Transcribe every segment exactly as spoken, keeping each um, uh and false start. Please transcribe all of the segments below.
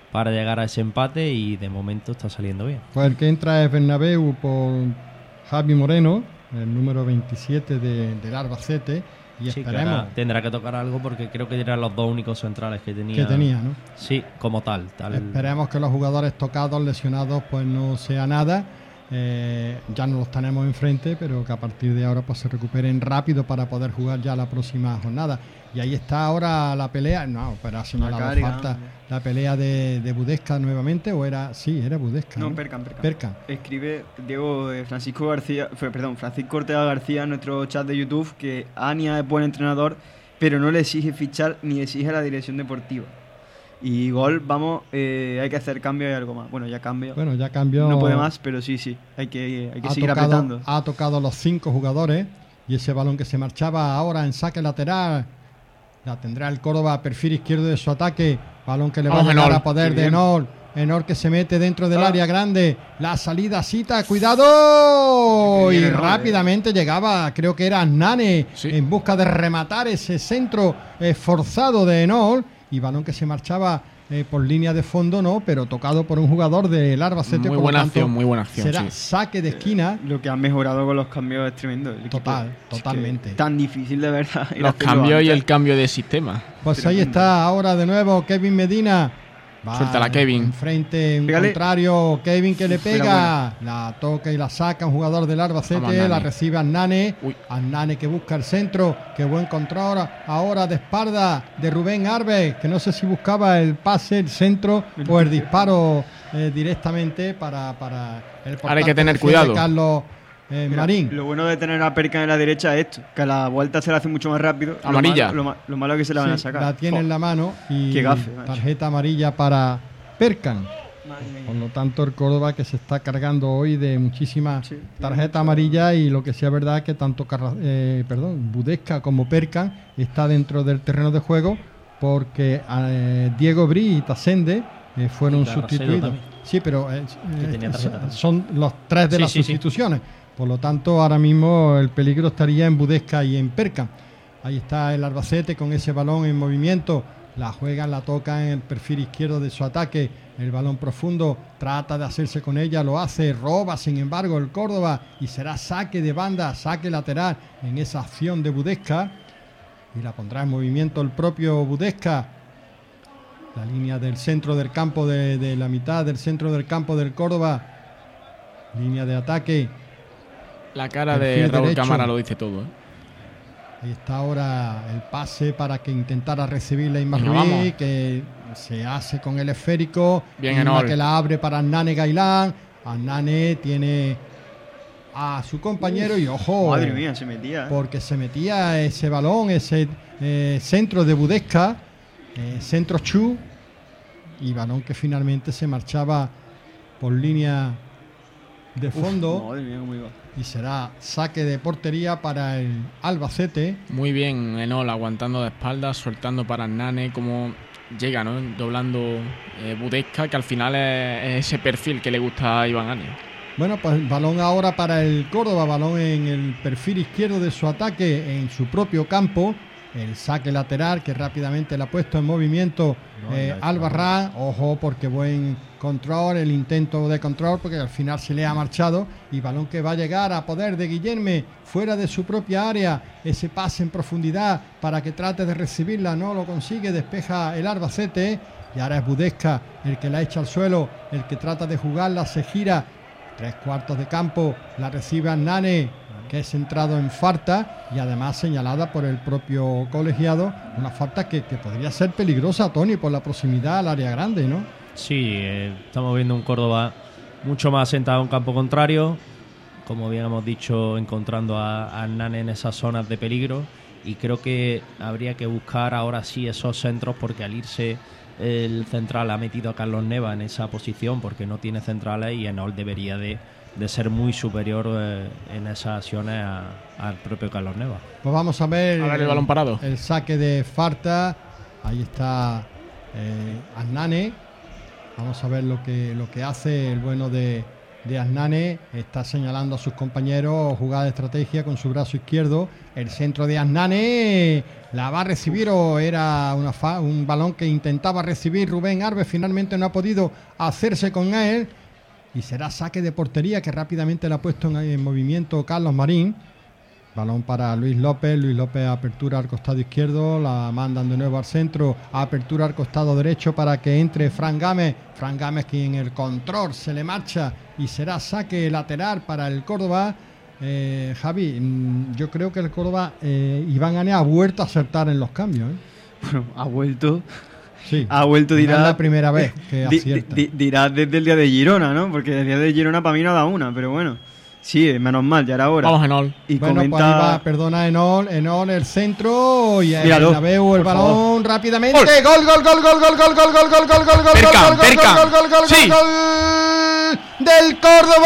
para llegar a ese empate y de momento está saliendo bien. Pues el que entra es Bernabéu por Javi Moreno, el número veintisiete de, del Albacete, y sí, esperemos que tendrá que tocar algo porque creo que eran los dos únicos centrales que tenía. que tenía, ¿no? Sí, como tal, tal. Esperemos que los jugadores tocados, lesionados, pues no sea nada. Eh, ya no los tenemos enfrente, pero que a partir de ahora pues se recuperen rápido para poder jugar ya la próxima jornada. Y ahí está ahora la pelea, no, pero ha señalado falta la pelea de, de Budesca nuevamente, o era, sí, era Budesca. No, ¿no? Percan, Percan. Percan. Escribe Diego eh, Francisco García, fue, perdón, Francisco Ortega García en nuestro chat de YouTube que Ania es buen entrenador, pero no le exige fichar ni exige la dirección deportiva. Y gol, vamos, eh, hay que hacer cambio y algo más. Bueno, ya cambio. Bueno, ya cambió. No puede más, pero sí, sí, hay que, hay que ha seguir tocado, apretando. Ha tocado los cinco jugadores y ese balón que se marchaba ahora en saque lateral la tendrá el Córdoba, perfil izquierdo de su ataque. Balón que le va a llegar a poder de Enol. Enol que se mete dentro del ah. área grande. La salida cita, cuidado. Y rápidamente llegaba, creo que era Nane, sí, en busca de rematar ese centro esforzado de Enol. Y balón que se marchaba eh, por línea de fondo, no, pero tocado por un jugador del Albacete. Muy buena acción, muy buena acción. Será sí. saque de esquina. Eh, lo que han mejorado con los cambios es tremendo. El Total, equipo, totalmente. Es tan difícil de verdad. Los cambios y el cambio de sistema. Pues tremendo. Ahí está ahora de nuevo Kevin Medina. Va Suéltala, Kevin. Enfrente, un Pégale. contrario, Kevin que le pega, la toca y la saca un jugador del Albacete, Vamos, la recibe Annane, Annane que busca el centro, qué buen control ahora de espalda de Rubén Arbe, que no sé si buscaba el pase, el centro o el disparo eh, directamente para, para el ahora hay que tener cuidado. Carlos Eh, Mira, Marín. Lo bueno de tener a Percan en la derecha es esto, que a la vuelta se la hace mucho más rápido. Amarilla. Lo malo, lo, lo malo es que se la sí, van a sacar. La tiene oh. en la mano y Qué gafe, tarjeta amarilla para Percan. Por lo tanto, el Córdoba que se está cargando hoy de muchísimas sí, tarjetas amarillas, y lo que sí es verdad es que tanto eh, perdón, Budesca como Percan está dentro del terreno de juego, porque eh, Diego Bri y Tasende eh, fueron sustituidos. Sí, pero eh, eh, son los tres de sí, las sí, sustituciones. Sí. Por lo tanto, ahora mismo el peligro estaría en Budesca y en Percan. Ahí está el Albacete con ese balón en movimiento. La juegan, la tocan en el perfil izquierdo de su ataque. El balón profundo, trata de hacerse con ella, lo hace, roba sin embargo el Córdoba y será saque de banda, saque lateral en esa acción de Budesca. Y la pondrá en movimiento el propio Budesca. La línea del centro del campo, de, de la mitad del centro del campo del Córdoba. Línea de ataque. La cara de Raúl derecho. Cámara lo dice todo, ¿eh? Ahí está ahora el pase para que intentara recibirla Isma Ruiz, que se hace con el esférico. Bien, Isma que la abre para Annane Gailán. Annane tiene a su compañero. Uf, y ojo, madre mía, se metía, ¿eh? Porque se metía ese balón, ese eh, centro de Budesca, eh, centro Chu, y balón que finalmente se marchaba por línea de fondo. Uf, madre mía, cómo iba. Y será saque de portería para el Albacete. Muy bien, Enol aguantando de espaldas, soltando para Nane, como llega, ¿no? Doblando eh, Budesca, que al final es, es ese perfil que le gusta a Iván Ania. Bueno, pues balón ahora para el Córdoba, balón en el perfil izquierdo de su ataque, en su propio campo. El saque lateral que rápidamente le ha puesto en movimiento eh, Albarrán. Ojo, porque buen control, el intento de control, porque al final se le ha marchado. Y balón que va a llegar a poder de Guillerme fuera de su propia área. Ese pase en profundidad para que trate de recibirla, no lo consigue, despeja el Albacete. Y ahora es Budesca el que la echa al suelo, el que trata de jugarla, se gira. Tres cuartos de campo, la recibe Annane, que es centrado en falta y además señalada por el propio colegiado, una falta que, que podría ser peligrosa, Tony, por la proximidad al área grande, ¿no? Sí, eh, estamos viendo un Córdoba mucho más asentado en campo contrario, como bien hemos dicho, encontrando a, a Nane en esas zonas de peligro, y creo que habría que buscar ahora sí esos centros, porque al irse el central ha metido a Carlos Neva en esa posición porque no tiene centrales, y Enol debería de de ser muy superior eh, en esas acciones a, al propio Carlos Neva. Pues vamos a ver, a ver el balón parado. El saque de falta. Ahí está eh, Annane. Vamos a ver lo que lo que hace el bueno de de Asnane, está señalando a sus compañeros, jugada de estrategia con su brazo izquierdo, el centro de Asnane, la va a recibir o era una fa, un balón que intentaba recibir Rubén Arves, finalmente no ha podido hacerse con él y será saque de portería que rápidamente le ha puesto en, en movimiento Carlos Marín. Balón para Luis López, Luis López apertura al costado izquierdo, la mandan de nuevo al centro, apertura al costado derecho para que entre Fran Gámez, Fran Gámez que en el control se le marcha y será saque lateral para el Córdoba. eh, Javi, yo creo que el Córdoba, eh, Iván Ane ha vuelto a acertar en los cambios, ¿eh? Bueno, ha vuelto... Sí, ha vuelto, dirá... no es la primera vez que di, acierta. Di, dirá desde el día de Girona, ¿no? Porque el día de Girona para mí no da una, pero bueno... Sí, menos mal, ya era hora. Vamos, Enol. Y bueno, comenta... pues ahí va, perdona, Enol, Enol el centro y el Míralo, Bernabéu el por balón favor. rápidamente. Gol, gol, gol, gol, gol, gol, gol, gol, gol, gol, gol, gol, Perkan, gol, gol, Perkan. gol, gol, gol, Sí. gol del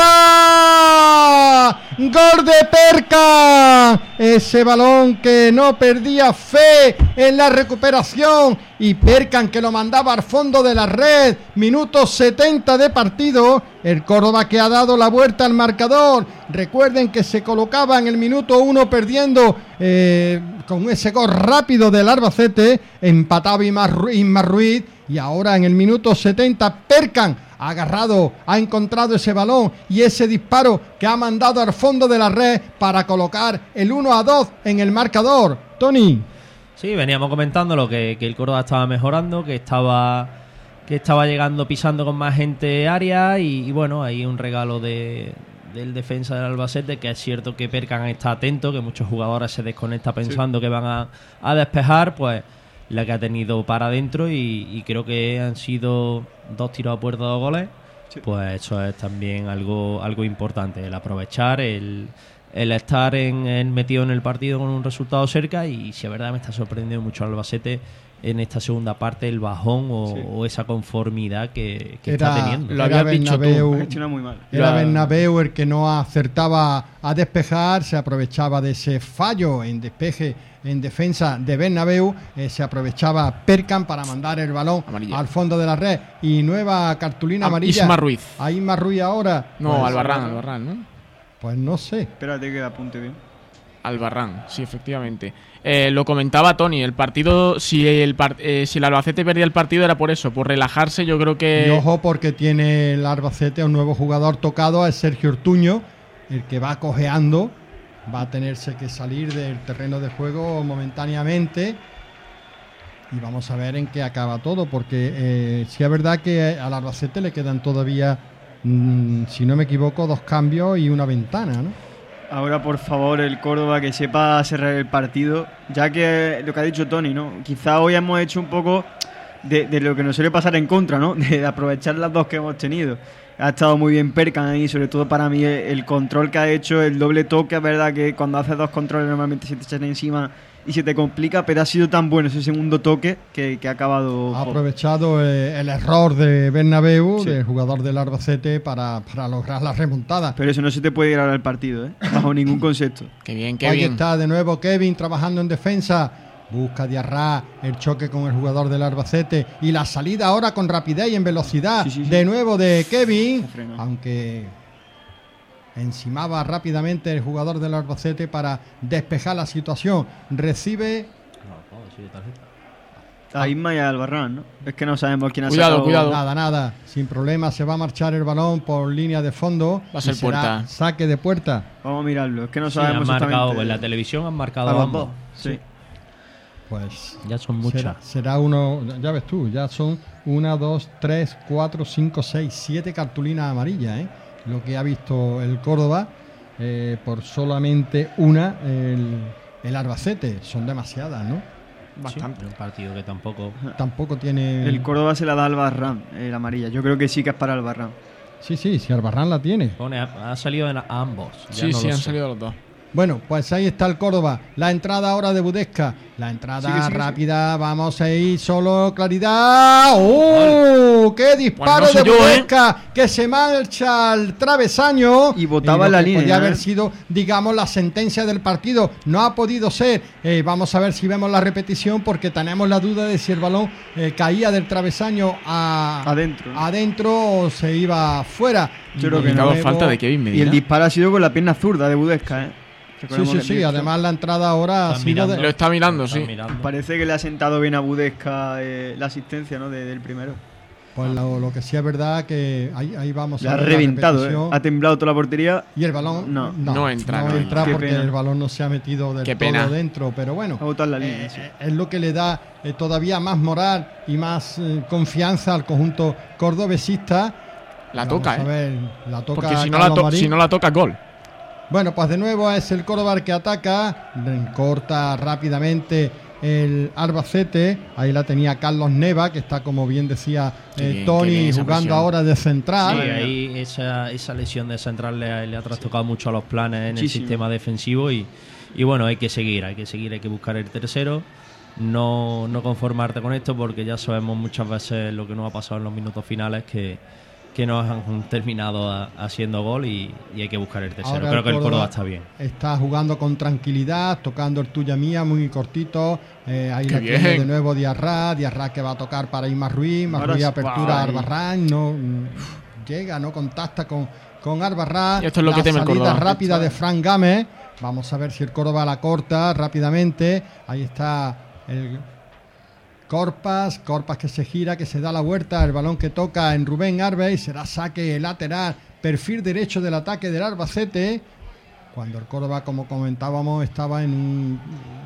Córdoba. Gol de Perkan. Ese balón que no perdía fe en la recuperación y Perkan que lo mandaba al fondo de la red. Minuto setenta de partido. El Córdoba que ha dado la vuelta al marcador. Recuerden que se colocaba en el minuto uno perdiendo eh, con ese gol rápido del Albacete. Empataba Isma Ruiz y ahora en el minuto setenta Perkan ha agarrado, ha encontrado ese balón y ese disparo que ha mandado al fondo de la red para colocar el uno a dos en el marcador. Tony. Sí, veníamos comentando lo que, que el Córdoba estaba mejorando, que estaba que estaba llegando pisando con más gente área y, y bueno, hay un regalo de, del defensa del Albacete, que es cierto que Perkan está atento, que muchos jugadores se desconectan pensando sí. que van a, a despejar, pues la que ha tenido para adentro y, y creo que han sido dos tiros a puerta, dos goles, sí. Pues eso es también algo algo importante, el aprovechar, el, el estar en, en metido en el partido con un resultado cerca y si es verdad me está sorprendiendo mucho al Albacete en esta segunda parte el bajón o, sí. o esa conformidad que, que era, está teniendo. Lo habías dicho tú. Muy mal. Era Bernabéu el que no acertaba a despejar, se aprovechaba de ese fallo en despeje en defensa de Bernabéu, eh, se aprovechaba Perkan para mandar el balón amarilla al fondo de la red y nueva cartulina a amarilla. Isma Ruiz. A Isma Ruiz ahora. No, pues, Albarrán, Albarrán, ¿no? Pues no sé. Espérate que apunte bien. Albarrán, sí, efectivamente. Eh, lo comentaba Tony, el partido, si el, par, eh, si el Albacete perdía el partido era por eso, por relajarse, yo creo que... Y ojo porque tiene el Albacete un nuevo jugador tocado, es Sergio Ortuño, el que va cojeando, va a tenerse que salir del terreno de juego momentáneamente y vamos a ver en qué acaba todo, porque eh, sí es verdad que al Albacete le quedan todavía, mmm, si no me equivoco, dos cambios y una ventana, ¿no? Ahora, por favor, el Córdoba que sepa cerrar el partido, ya que lo que ha dicho Tony, ¿no? Quizá hoy hemos hecho un poco de, de lo que nos suele pasar en contra, ¿no? De aprovechar las dos que hemos tenido. Ha estado muy bien Perkan ahí, sobre todo para mí el control que ha hecho, el doble toque, es verdad que cuando haces dos controles normalmente se te echan encima y se te complica, pero ha sido tan bueno ese segundo toque que, que ha acabado... Ha aprovechado eh, el error de Bernabéu, sí. del jugador del Albacete, para, para lograr la remontada. Pero eso no se te puede ir ahora al partido, ¿eh? Bajo ningún concepto. Qué bien, qué Ahí bien. está de nuevo Kevin trabajando en defensa. Busca Diarra el choque con el jugador del Albacete y la salida ahora con rapidez y en velocidad. Sí, sí, sí. De nuevo de Kevin, aunque encimaba rápidamente el jugador del Albacete para despejar la situación. Recibe a Isma y a Albarrán, ¿no? Es que no sabemos quién ha Cuidado, sacado... cuidado. Nada, nada, sin problema. Se va a marchar el balón por línea de fondo. Va a ser y será puerta. saque de puerta. Vamos a mirarlo, es que no Sí, han sabemos marcado, exactamente... en la televisión han marcado a los ambos. dos, sí. Pues ya son muchas. Será, será uno, ya ves tú, ya son una, dos, tres, cuatro, cinco, seis, siete cartulinas amarillas, ¿eh? Lo que ha visto el Córdoba, eh, por solamente una el, el Albacete. Son demasiadas, ¿no? Bastante. Sí, un partido que tampoco... Tampoco tiene... El Córdoba se la da al Albarrán, eh, la amarilla. Yo creo que sí que es para Albarrán. Sí, sí, si Albarrán la tiene. Pone, ha, ha salido en a ambos. Sí, no sí, han sé. salido los dos. Bueno, pues ahí está el Córdoba. La entrada ahora de Budesca. La entrada Sigue, sigue, rápida. Sigue. Vamos a ir solo. Claridad. ¡Oh! ¡Qué ¡Qué disparo Pues no sé de yo, Budesca! ¿eh? Que se marcha al travesaño. Y botaba lo la que línea, podía ¿eh? haber sido, digamos, la sentencia del partido. No ha podido ser. Eh, vamos a ver si vemos la repetición, porque tenemos la duda de si el balón eh, caía del travesaño a, adentro, ¿no? adentro o se iba fuera. Yo creo que no. no. falta de Kevin Medina. Y el disparo ha sido con la pierna zurda de Budesca, ¿eh? Sí, sí, sí. Además, la entrada ahora ha sido de... Lo está mirando, sí. mirando. Parece que le ha sentado bien a Budesca eh, la asistencia, ¿no? De, del primero. Pues lo, lo que sí es verdad que ahí, ahí vamos Le a ha ver la reventado, repetición. ¿eh? Ha temblado toda la portería. Y el balón No. no, No entra, no no. entra Qué porque pena. el balón no se ha metido del Qué todo pena. dentro, pero bueno, Ha botado la línea, eh, sí. es lo que le da eh, todavía más moral y más eh, confianza al conjunto cordobesista. La Vamos toca, a ¿eh? ver, la toca Porque si no, Carlos la to- Marín. si no la toca, gol. Bueno, pues de nuevo es el Córdoba el que ataca, corta rápidamente el Albacete, ahí la tenía Carlos Neva, que está, como bien decía Qué eh, bien, Tony, qué bien esa jugando presión. ahora de central. Sí, ahí esa, esa lesión de central le ha, le ha trastocado mucho a los planes en Muchísimo. el sistema defensivo y, y bueno, hay que seguir, hay que seguir, hay que buscar el tercero. No, no conformarte con esto, porque ya sabemos muchas veces lo que nos ha pasado en los minutos finales, que, que nos han terminado a- haciendo gol y, y hay que buscar el tercero. Ahora Creo que el Córdoba Córdoba está bien. Está jugando con tranquilidad, tocando el tuya mía muy cortito. Eh, ahí Qué la tiene bien. de nuevo Diarra, Diarra que va a tocar para Isma Ruiz, Isma Ahora Ruiz sí. apertura a Ay. Arbarrán, no mm, llega, no contacta con, con Arbarrán. Y esto es lo la que teme el salida Córdoba. rápida de Fran Gámez. Vamos a ver si el Córdoba la corta rápidamente. Ahí está el Corpas, Corpas que se gira, que se da la vuelta, el balón que toca en Rubén Arbey, será saque lateral, perfil derecho del ataque del Albacete, cuando el Córdoba, como comentábamos, estaba en un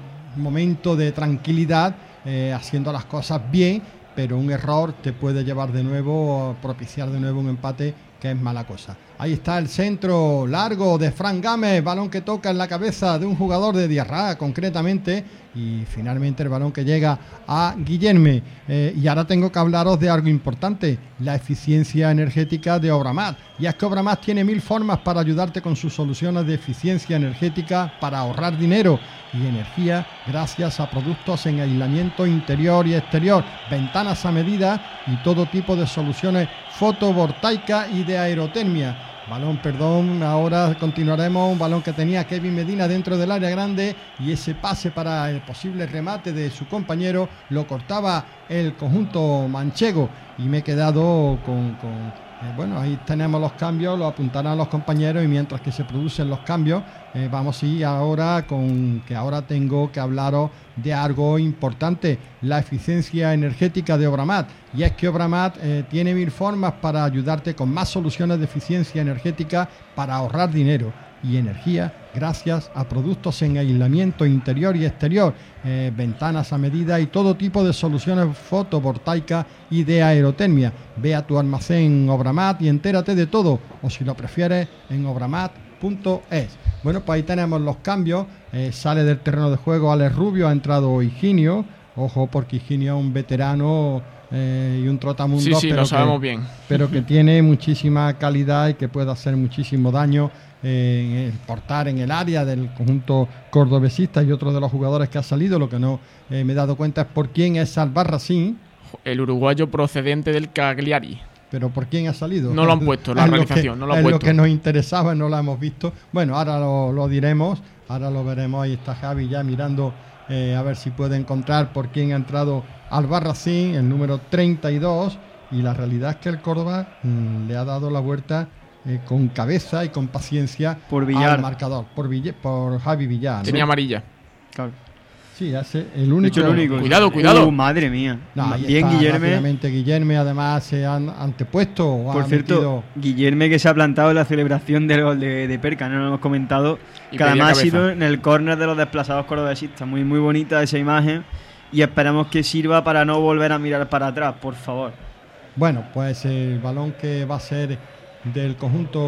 momento de tranquilidad, eh, haciendo las cosas bien, pero un error te puede llevar de nuevo, propiciar de nuevo un empate, que es mala cosa. Ahí está el centro largo de Fran Gámez, balón que toca en la cabeza de un jugador de Diarra concretamente, y finalmente el balón que llega a Guillerme. Eh, y ahora tengo que hablaros de algo importante, la eficiencia energética de Obramat. Y es que Obramat tiene mil formas para ayudarte con sus soluciones de eficiencia energética para ahorrar dinero y energía gracias a productos en aislamiento interior y exterior, ventanas a medida y todo tipo de soluciones fotovoltaicas y de aerotermia. Balón, perdón, ahora continuaremos. Un balón que tenía Kevin Medina dentro del área grande y ese pase para el posible remate de su compañero lo cortaba el conjunto manchego y me he quedado con... con eh, bueno, ahí tenemos los cambios, lo apuntarán los compañeros y mientras que se producen los cambios eh, vamos a ir ahora con que ahora tengo que hablaros de algo importante, la eficiencia energética de Obramat. Y es que Obramat eh, tiene mil formas para ayudarte con más soluciones de eficiencia energética para ahorrar dinero y energía gracias a productos en aislamiento interior y exterior, eh, ventanas a medida y todo tipo de soluciones fotovoltaicas y de aerotermia. Ve a tu almacén Obramat y entérate de todo, o si lo prefieres en obramat punto es. Bueno, pues ahí tenemos los cambios. Eh, sale del terreno de juego Alex Rubio, ha entrado Higinio. Ojo, porque Higinio es un veterano eh, y un trotamundo, Sí, sí, pero, lo sabemos que, bien. pero que tiene muchísima calidad y que puede hacer muchísimo daño eh, en el portar en el área del conjunto cordobesista. Y otro de los jugadores que ha salido, lo que no eh, me he dado cuenta es por quién es Albarracín. El uruguayo procedente del Cagliari. Pero ¿por quién ha salido? No lo han puesto, la Es lo realización, que- no lo han es puesto. lo que nos interesaba, no lo hemos visto. Bueno, ahora lo, lo diremos, ahora lo veremos. Ahí está Javi ya mirando eh, a ver si puede encontrar por quién ha entrado Albarracín, el número treinta y dos. Y la realidad es que el Córdoba mmm, le ha dado la vuelta eh, con cabeza y con paciencia Por Villar. al marcador, por, Ville- por Javi Villar. ¿no? Tenía amarilla. Claro. Sí, ese, el De único. hecho, el único. Cuidado, cuidado. Uh, madre mía. No, ahí Bien, está Guillerme. rápidamente Guillerme, además se han antepuesto. o Por ha cierto, metido- Guillerme que se ha plantado en la celebración del gol de, de Perca, no lo hemos comentado. Y Que pedía además ha cabeza. sido en el córner de los desplazados cordobesistas. Muy, muy bonita esa imagen. Y esperamos que sirva para no volver a mirar para atrás, por favor. Bueno, pues el balón que va a ser del conjunto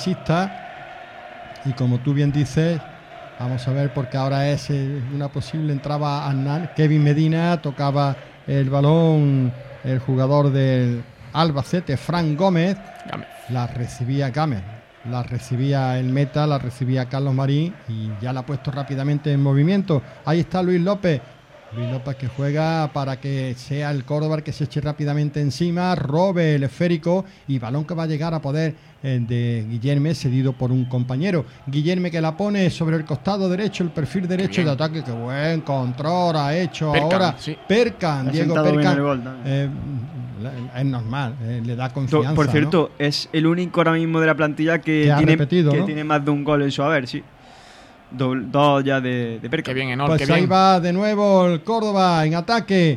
cordobesista. Y como tú bien dices, vamos a ver, porque ahora es eh, una posible entraba Hernán. Kevin Medina tocaba el balón, el jugador del Albacete, Fran Gómez. Gámez. La recibía Gámez, la recibía el meta, la recibía Carlos Marín y ya la ha puesto rápidamente en movimiento. Ahí está Luis López Luis López que juega para que sea el Córdoba el que se eche rápidamente encima, robe el esférico y balón que va a llegar a poder eh, de Guillerme, cedido por un compañero. Guillerme que la pone sobre el costado derecho, el perfil derecho de ataque. Qué buen control ha hecho Perkan, ahora sí. Perkan, Diego Perkan. Gol, eh, es normal, eh, le da confianza. Por cierto, ¿no? es el único ahora mismo de la plantilla que, que, tiene, repetido, que ¿no? tiene más de un gol en su haber, sí. Do, dos ya de, de Perkan. Qué bien, Enol, Pues qué bien. ahí va de nuevo el Córdoba en ataque.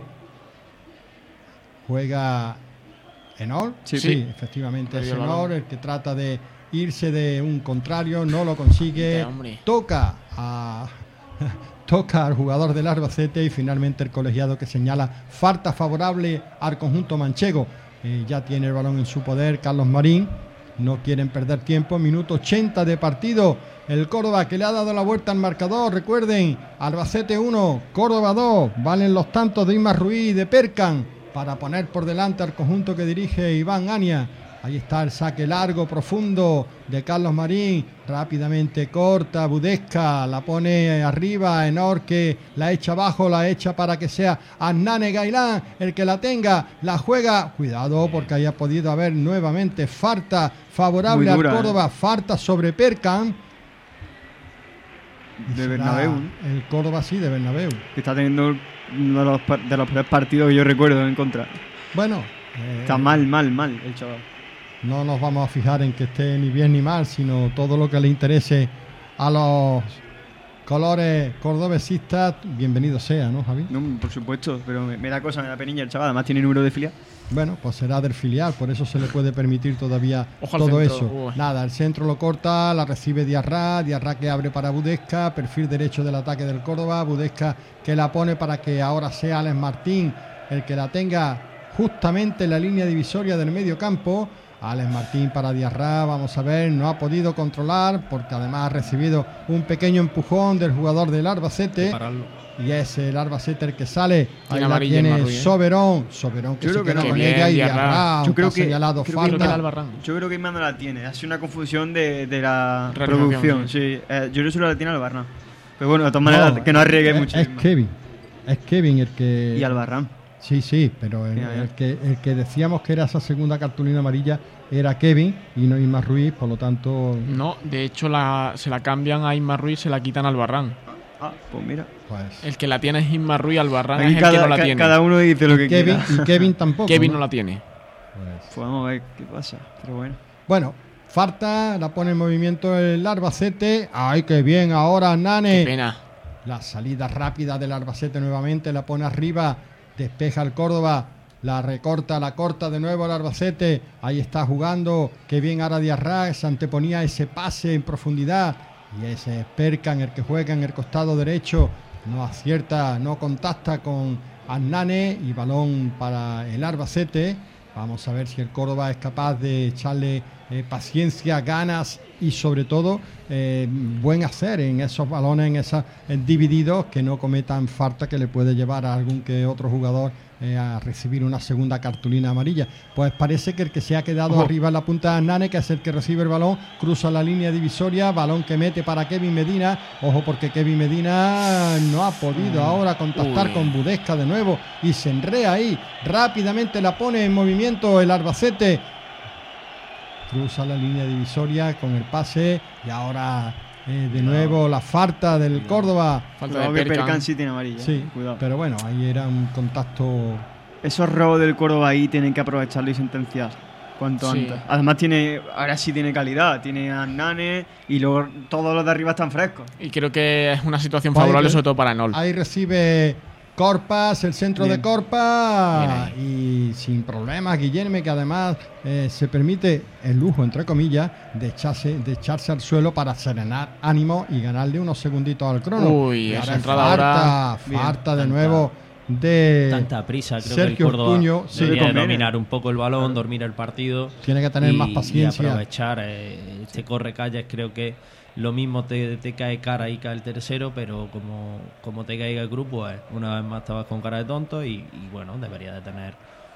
Juega Enol. Sí, sí, sí. efectivamente es Perdió el Enol balón. el que trata de irse de un contrario, no lo consigue. Ya, hombre. Toca a toca al jugador del Albacete y finalmente el colegiado que señala falta favorable al conjunto manchego. Eh, ya tiene el balón en su poder Carlos Marín. No quieren perder tiempo. Minuto ochenta de partido. El Córdoba que le ha dado la vuelta al marcador. Recuerden, Albacete uno, Córdoba dos. Valen los tantos de Isma Ruiz y de Perkan para poner por delante al conjunto que dirige Iván Ania. Ahí está el saque largo, profundo de Carlos Marín. Rápidamente corta, Budesca la pone arriba, Enor que la echa abajo, la echa para que sea Hernán Gailán el que la tenga, la juega. Cuidado porque haya podido haber nuevamente falta favorable Muy dura, al Córdoba, eh. falta sobre Perkan. Y De será Bernabéu, ¿no? El Córdoba sí, de Bernabéu. Que está teniendo uno de los, par- de los peores partidos que yo recuerdo en contra. Bueno, eh, Está mal, mal, mal el chaval. no nos vamos a fijar en que esté ni bien ni mal, sino todo lo que le interese a los colores cordobesistas, bienvenido sea, ¿no, Javi? No, por supuesto, pero me, me da cosa, me da penilla el chaval. Además tiene número de filia. Bueno, pues será del filial, por eso se le puede permitir todavía Ojo al todo centro. eso. Uy. Nada, el centro lo corta, la recibe Diarra, Diarra que abre para Budesca, perfil derecho del ataque del Córdoba, Budesca que la pone para que ahora sea Alex Martín el que la tenga justamente en la línea divisoria del medio campo. Alex Martín para Diarra, vamos a ver, no ha podido controlar porque además ha recibido un pequeño empujón del jugador del Albacete. Pararlo. Y es el Albacete el que sale. Ahí Tiene la amarilla tiene en Marruí, ¿eh? Soberón. Soberón que Yo se creo que queda no. con Qué ella bien, y Diarra. Diarra, Yo aunque creo ha que- señalado creo que falta. Creo que el Albarrán. Yo creo que Isma no la tiene. Ha sido una confusión de, de la Realización, producción. sí. Sí. Eh, yo creo que solo la tiene Albarrán. Pero bueno, de todas maneras, No, que no arriesgue es, mucho. es Kevin. Es Kevin el que. Y Albarrán. Sí, sí, pero el, Ya, ya. el que, el que decíamos que era esa segunda cartulina amarilla era Kevin y no Isma Ruiz, por lo tanto, No, de hecho la, se la cambian a Isma Ruiz y se la quitan al Barran. Ah, pues mira. pues. El que la tiene es Isma Ruiz, al Barran Aquí es el cada, que no la ca- tiene. cada uno dice lo que Kevin, quiera. y Kevin tampoco. Kevin ¿no? no la tiene. Pues, Pues vamos a ver qué pasa. Pero bueno. bueno, falta, la pone en movimiento el Albacete. ¡Ay, qué bien! Ahora Nane. Qué pena. La salida rápida del Albacete nuevamente, la pone arriba, despeja el Córdoba, la recorta, la corta de nuevo el Albacete, ahí está jugando, qué bien ahora Diarra, se anteponía ese pase en profundidad, y ese es Perkan el que juega en el costado derecho, no acierta, no contacta con Hernán y balón para el Albacete. Vamos a ver si el Córdoba es capaz de echarle eh, paciencia, ganas y sobre todo eh, buen hacer en esos balones, en esos eh, divididos, que no cometan falta que le puede llevar a algún que otro jugador eh, a recibir una segunda cartulina amarilla. Pues parece que el que se ha quedado Ojo. arriba en la punta de Hernán, que es el que recibe el balón, cruza la línea divisoria, balón que mete para Kevin Medina. Ojo porque Kevin Medina no ha podido ahora contactar Uy. con Budesca de nuevo y se enrea ahí, rápidamente la pone en movimiento el Albacete, cruza la línea divisoria con el pase y ahora eh, de nuevo la falta del Córdoba. Falta Cuidado de que Perkan. Perkan sí tiene amarilla. Sí, Cuidado. pero bueno, ahí era un contacto. Esos robos del Córdoba ahí tienen que aprovecharlo y sentenciar cuanto Sí. antes. Además tiene, ahora sí tiene calidad, tiene a Nane y luego todos los de arriba están frescos. Y creo que es una situación Pues ahí favorable re- sobre todo para Enol. Ahí recibe Corpas, el centro Bien. de Corpas, Bien y sin problemas Guillerme, que además eh, se permite el lujo, entre comillas, de echarse, de echarse al suelo para serenar ánimo y ganarle unos segunditos al crono. Uy, Y esa ahora es entrada falta, ahora- Bien. falta de Tanta- nuevo de Tanta prisa, creo Sergio que el Córdoba Ortuño, sí. debería de Le conviene. dominar un poco el balón, dormir el partido. Tiene que tener y- más paciencia. Y aprovechar eh, este corre-calles. Creo que lo mismo te, te cae cara y cae el tercero, pero como, como te caiga el grupo, pues una vez más estabas con cara de tonto y, y bueno, debería de tener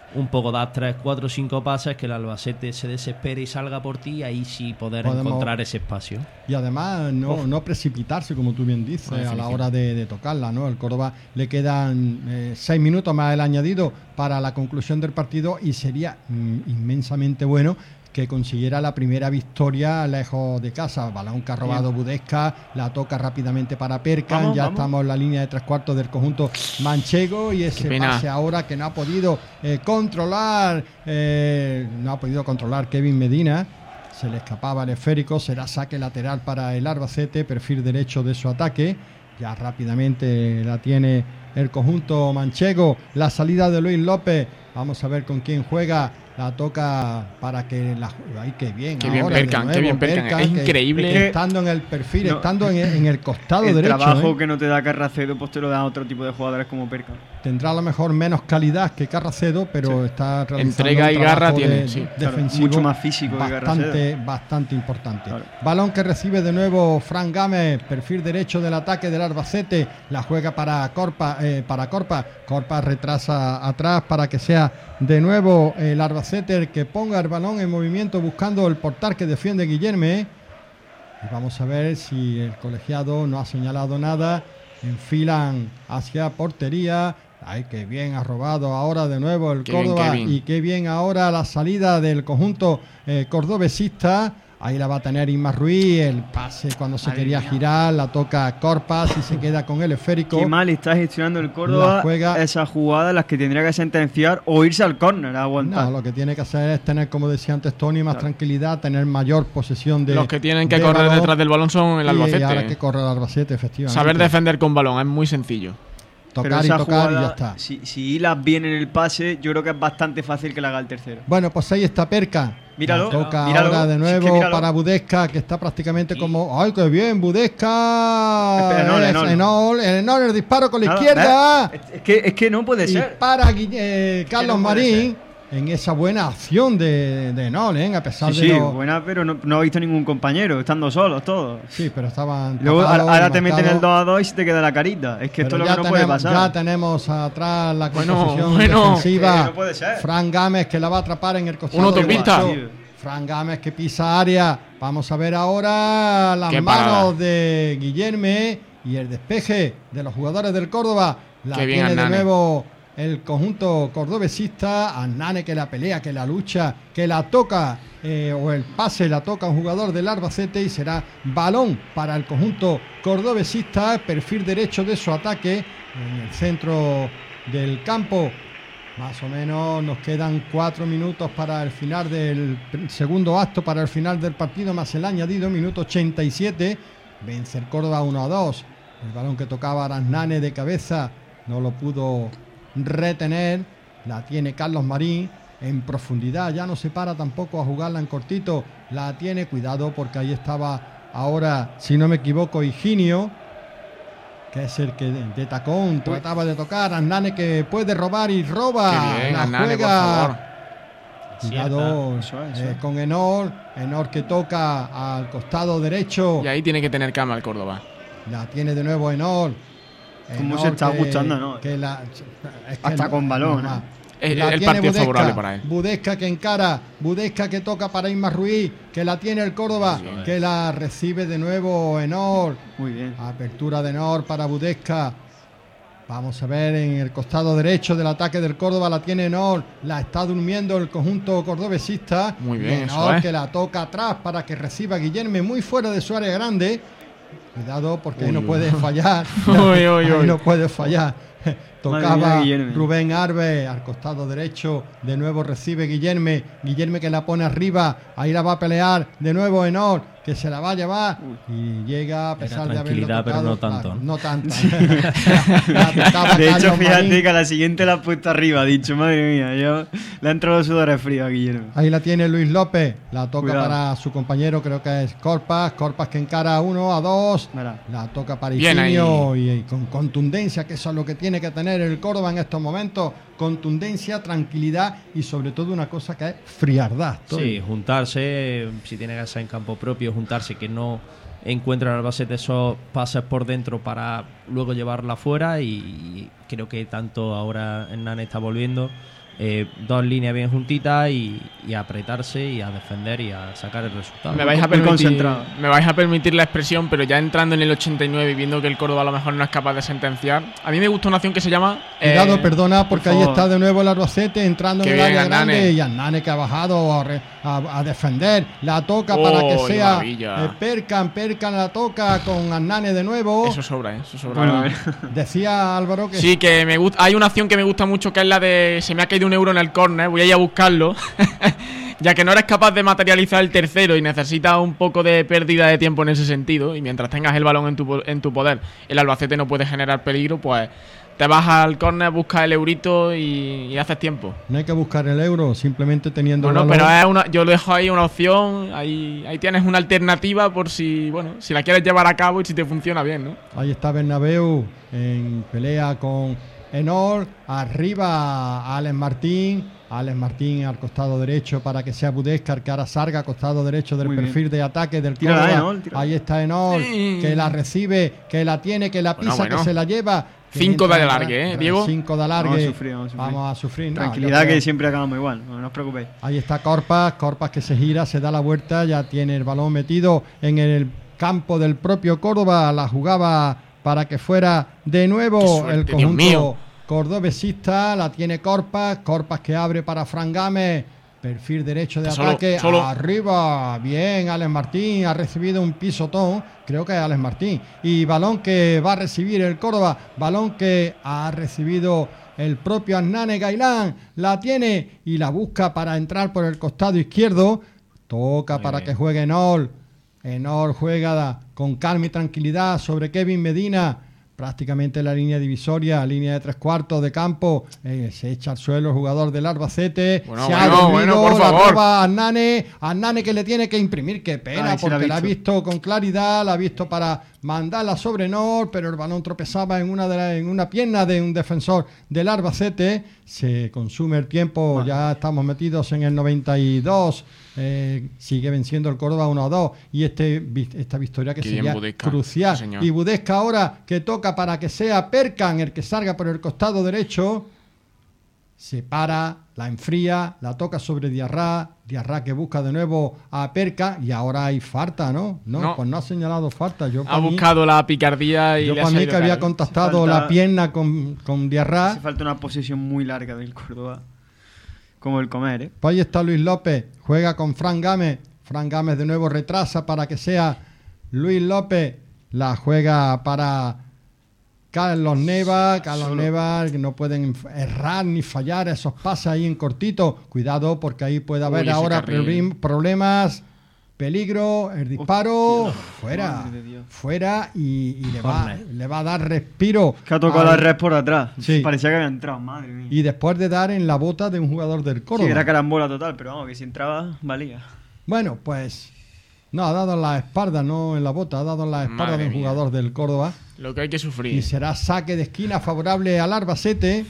un poco das tres, cuatro, cinco pases, que el Albacete se desespere y salga por ti, y ahí sí poder Podemos... encontrar ese espacio. Y además no, no precipitarse, como tú bien dices, a la hora de, de tocarla, ¿no? El Córdoba le quedan eh, seis minutos más el añadido para la conclusión del partido y sería mm, inmensamente bueno que consiguiera la primera victoria lejos de casa. Balón que ha robado Budesca, la toca rápidamente para Perkan, vamos, ya vamos. Estamos en la línea de tres cuartos del conjunto manchego y ese pase ahora que no ha podido eh, controlar, eh, no ha podido controlar Kevin Medina, se le escapaba el esférico, será saque lateral para el Albacete, perfil derecho de su ataque, ya rápidamente la tiene el conjunto manchego, la salida de Luis López, vamos a ver con quién juega. La toca para que la... ¡Ay, qué bien! Qué bien Perkan, qué bien Perkan. Es increíble. Es que estando en el perfil, no, estando en el, en el costado el derecho... El trabajo ¿eh? que no te da Carracedo, pues te lo da otro tipo de jugadores como Perkan. Tendrá a lo mejor menos calidad que Carracedo, pero sí. está realizando entrega un y garra de, tiene, sí. defensivo mucho más físico bastante, que Carracedo. Bastante importante. Claro. Balón que recibe de nuevo Fran Gámez, perfil derecho del ataque del Albacete, la juega para Corpa, eh, para Corpa. Corpa retrasa atrás para que sea de nuevo el Albacete el que ponga el balón en movimiento buscando el portal que defiende Guillerme. Y vamos a ver si el colegiado no ha señalado nada. Enfilan hacia portería. Ay, qué bien ha robado ahora de nuevo el qué Córdoba. Bien, y qué bien ahora la salida del conjunto eh, cordobesista. Ahí la va a tener Isma Ruiz, el pase cuando se Ay, quería mía. girar, la toca Corpas y se queda con el esférico. Qué mal está gestionando el Córdoba esas jugadas, las que tendría que sentenciar o irse al córner a aguantar. No, lo que tiene que hacer es tener, como decía antes Tony, más claro. tranquilidad, tener mayor posesión de Los que tienen que de correr balón, detrás del balón son el Albacete. Y ahora que corre el Albacete, efectivamente. Saber defender con balón es muy sencillo. Tocar y tocar jugada, y ya está. Si, si hilas bien en el pase, yo creo que es bastante fácil que la haga el tercero. Bueno, pues ahí está Perkan. Míralo. Toca míralo, ahora de nuevo es que para Budesca, que está prácticamente sí. como... ¡Ay, qué bien! Budesca. Espera, Enol, Enol. Enol, Enol, el disparo con la Nada, izquierda. ¿ves? Es que, es que no puede y ser. Para eh, Carlos no Marín en esa buena acción de, de Enol, ¿eh? A pesar sí, de... Sí, lo... buena, pero no, no ha visto ningún compañero, estando solos todos. Sí, pero estaban... Luego tapados, ahora te meten el dos a dos y se te queda la carita. Es que pero esto es lo que no tenemos, puede pasar. Ya tenemos atrás la composición bueno, bueno, defensiva. No puede ser. Fran Gámez que la va a atrapar en el costado. Un autopista. Fran Gámez que pisa área. Vamos a ver ahora las Qué manos parada. de Guillerme y el despeje de los jugadores del Córdoba. La Qué bien, tiene de Hernane. nuevo el conjunto cordobesista. Hernane que la pelea, que la lucha, que la toca eh, o el pase la toca un jugador del Albacete y será balón para el conjunto cordobesista. Perfil derecho de su ataque en el centro del campo. Más o menos nos quedan cuatro minutos para el final del segundo acto, para el final del partido, más el añadido, minuto ochenta y siete. Vence el Córdoba uno a dos. El balón que tocaba Hernane de cabeza no lo pudo retener. La tiene Carlos Marín en profundidad. Ya no se para tampoco a jugarla en cortito. La tiene, cuidado porque ahí estaba ahora, si no me equivoco, Higinio, que es el que de, de tacón trataba de tocar. Hernane que puede robar y roba. Qué bien, la Hernane, juega. por favor. Cuidado eso es, eso eh, es. con Enor. Enor que toca al costado derecho. Y ahí tiene que tener cama el Córdoba. La tiene de nuevo Enor. Como se está escuchando, ¿no? Que la, es que Hasta no, con balón. no, ¿eh? El, la el tiene partido Budesca, favorable para él. Budesca que encara, Budesca que toca para Isma Ruiz, que la tiene el Córdoba, Bien. que la recibe de nuevo Enor. Muy bien. Apertura de Enor para Budesca. Vamos a ver en el costado derecho del ataque del Córdoba, la tiene Enor, la está durmiendo el conjunto cordobesista. Muy bien, Enor eso es. que la toca atrás para que reciba Guillerme muy fuera de su área grande. Cuidado porque Uy, ahí no uy. puede fallar. Uy, uy, Ahí uy. no puede fallar. Tocaba Madre mía, Guillerme. Rubén Arbe al costado derecho. De nuevo recibe Guillerme. Guillerme que la pone arriba. Ahí la va a pelear. De nuevo Enor, que se la va a llevar. Y llega a pesar de haberlo tranquilidad, pero tocado. no tanto. Claro, no tanto. La tocaba De hecho, Carlos fíjate Marín. que a la siguiente la ha puesto arriba. Ha dicho, madre mía, yo le ha entrado los sudores fríos a Guillermo. Ahí la tiene Luis López. La toca Cuidado. para su compañero, creo que es Corpas. Corpas que encara a uno, a dos. Mira. La toca para Bien Higinio y, y con contundencia, que eso es lo que tiene que tener el Córdoba en estos momentos. Contundencia, tranquilidad y sobre todo una cosa que es frialdad. Sí, juntarse, si tiene que ser en campo propio, juntarse, que no encuentran al Albacete esos pases por dentro para luego llevarla fuera, y creo que tanto ahora Hernán está volviendo eh, dos líneas bien juntitas y, y a apretarse y a defender y a sacar el resultado. Me vais, a Muy permitir, concentrado. me vais a permitir la expresión, pero ya entrando en el ochenta y nueve y viendo que el Córdoba a lo mejor no es capaz de sentenciar, a mí me gusta una acción que se llama... Cuidado, eh, perdona, porque por ahí favor. está de nuevo el Albacete entrando en Qué el bien, área grande Hernane. y Hernane que ha bajado a, re- a- a defender. La toca para que Oh, qué sea maravilla. eh, Perkan, Perkan la toca con Hernane de nuevo. Eso sobra, ¿eh? Eso sobra. Bueno, a ver. Decía Álvaro que Sí, que me gusta. Hay una acción que me gusta mucho que es la de se me ha caído un euro en el córner, voy a ir a buscarlo. Ya que no eres capaz de materializar el tercero y necesitas un poco de pérdida de tiempo en ese sentido, y mientras tengas el balón en tu, po- en tu poder, el Albacete no puede generar peligro, pues te vas al córner, buscas el eurito y, y haces tiempo. no hay que buscar el euro, simplemente teniendo Bueno, el pero balón. es una, yo lo dejo ahí una opción, ahí, ahí tienes una alternativa por si, bueno, si la quieres llevar a cabo y si te funciona bien, ¿no? Ahí está Bernabéu en pelea con Enol. Arriba Alex Martín. Alex Martín al costado derecho para que sea Budescar, que ahora salga costado derecho del Muy perfil bien. de ataque del Tírala, Córdoba. Enol, tírala. Ahí está Enol, Sí. que la recibe, que la tiene, que la Bueno, pisa, bueno. que se la lleva. Que Cinco entra de en alargue, ra- ¿eh, Diego? Cinco de alargue. Vamos a sufrir, vamos a sufrir. Vamos a sufrir. No, Tranquilidad, yo creo- que siempre acabamos igual, no, no os preocupéis. Ahí está Corpas, Corpas que se gira, se da la vuelta, ya tiene el balón metido en el campo del propio Córdoba, la jugaba para que fuera de Qué nuevo suerte, el Dios conjunto mío. cordobesista, la tiene Corpas, Corpas que abre para Fran Gámez, perfil derecho de Solo, ataque, solo. arriba, bien, Alex Martín ha recibido un pisotón, creo que es Alex Martín, y balón que va a recibir el Córdoba, balón que ha recibido el propio Hernane Gailán, la tiene y la busca para entrar por el costado izquierdo, toca Muy para bien. que juegue Enol, Enol juega con calma y tranquilidad sobre Kevin Medina, prácticamente la línea divisoria, línea de tres cuartos de campo, eh, se echa al suelo el jugador del Albacete, Bueno, se ha bueno, dormido, bueno, por la favor. roba a Hernane, a Hernane que le tiene que imprimir, qué pena, Ay, sí la porque ha la ha visto. visto con claridad, la ha visto para mandarla sobre Nor, pero el balón tropezaba en una de la- en una pierna de un defensor del Albacete, se consume el tiempo, Bueno. ya estamos metidos en el noventa y dos, eh, sigue venciendo el Córdoba uno a dos, y este vi- esta victoria que Qué bien sería Budesca, crucial, sí, señor. y Budesca ahora que toca para que sea Perkan el que salga por el costado derecho, se para, la enfría, la toca sobre Diarra, Diarra que busca de nuevo a Perka y ahora hay falta, ¿no? No, No. pues no ha señalado falta. Yo Ha para mí, buscado la picardía y yo le ha para mí salido que había caro. contactado Falta- la pierna con, con Diarra. Hace falta una posesión muy larga del Córdoba, como el comer, ¿eh? Pues ahí está Luis López, juega con Fran Gámez, Fran Gámez de nuevo retrasa para que sea Luis López, la juega para Carlos Neva, Carlos Solo. Neva, que no pueden errar ni fallar esos pases ahí en cortito, cuidado porque ahí puede haber Uy, ese ahora carril. problem- problemas, peligro, el disparo, Hostia, fuera, madre de Dios. fuera y, y le, va, Corner. le va a dar respiro. Que ha tocado al- la red por atrás. Sí. Parecía que había entrado, madre mía. y después de dar en la bota de un jugador del Sí, Córdoba. era carambola total, pero vamos, que si entraba, valía. Bueno, pues no, ha dado en la espalda, no en la bota, ha dado en la espalda Madre de un mía. jugador del Córdoba. Lo que hay que Y sufrir. será saque de esquina favorable al Albacete.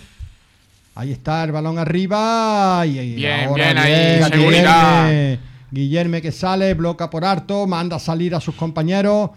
Ahí está el balón arriba. Y, y Bien, ahora bien ahí, bien, seguridad. Guillerme, Guillerme que sale, bloca por harto, manda a salir a sus compañeros.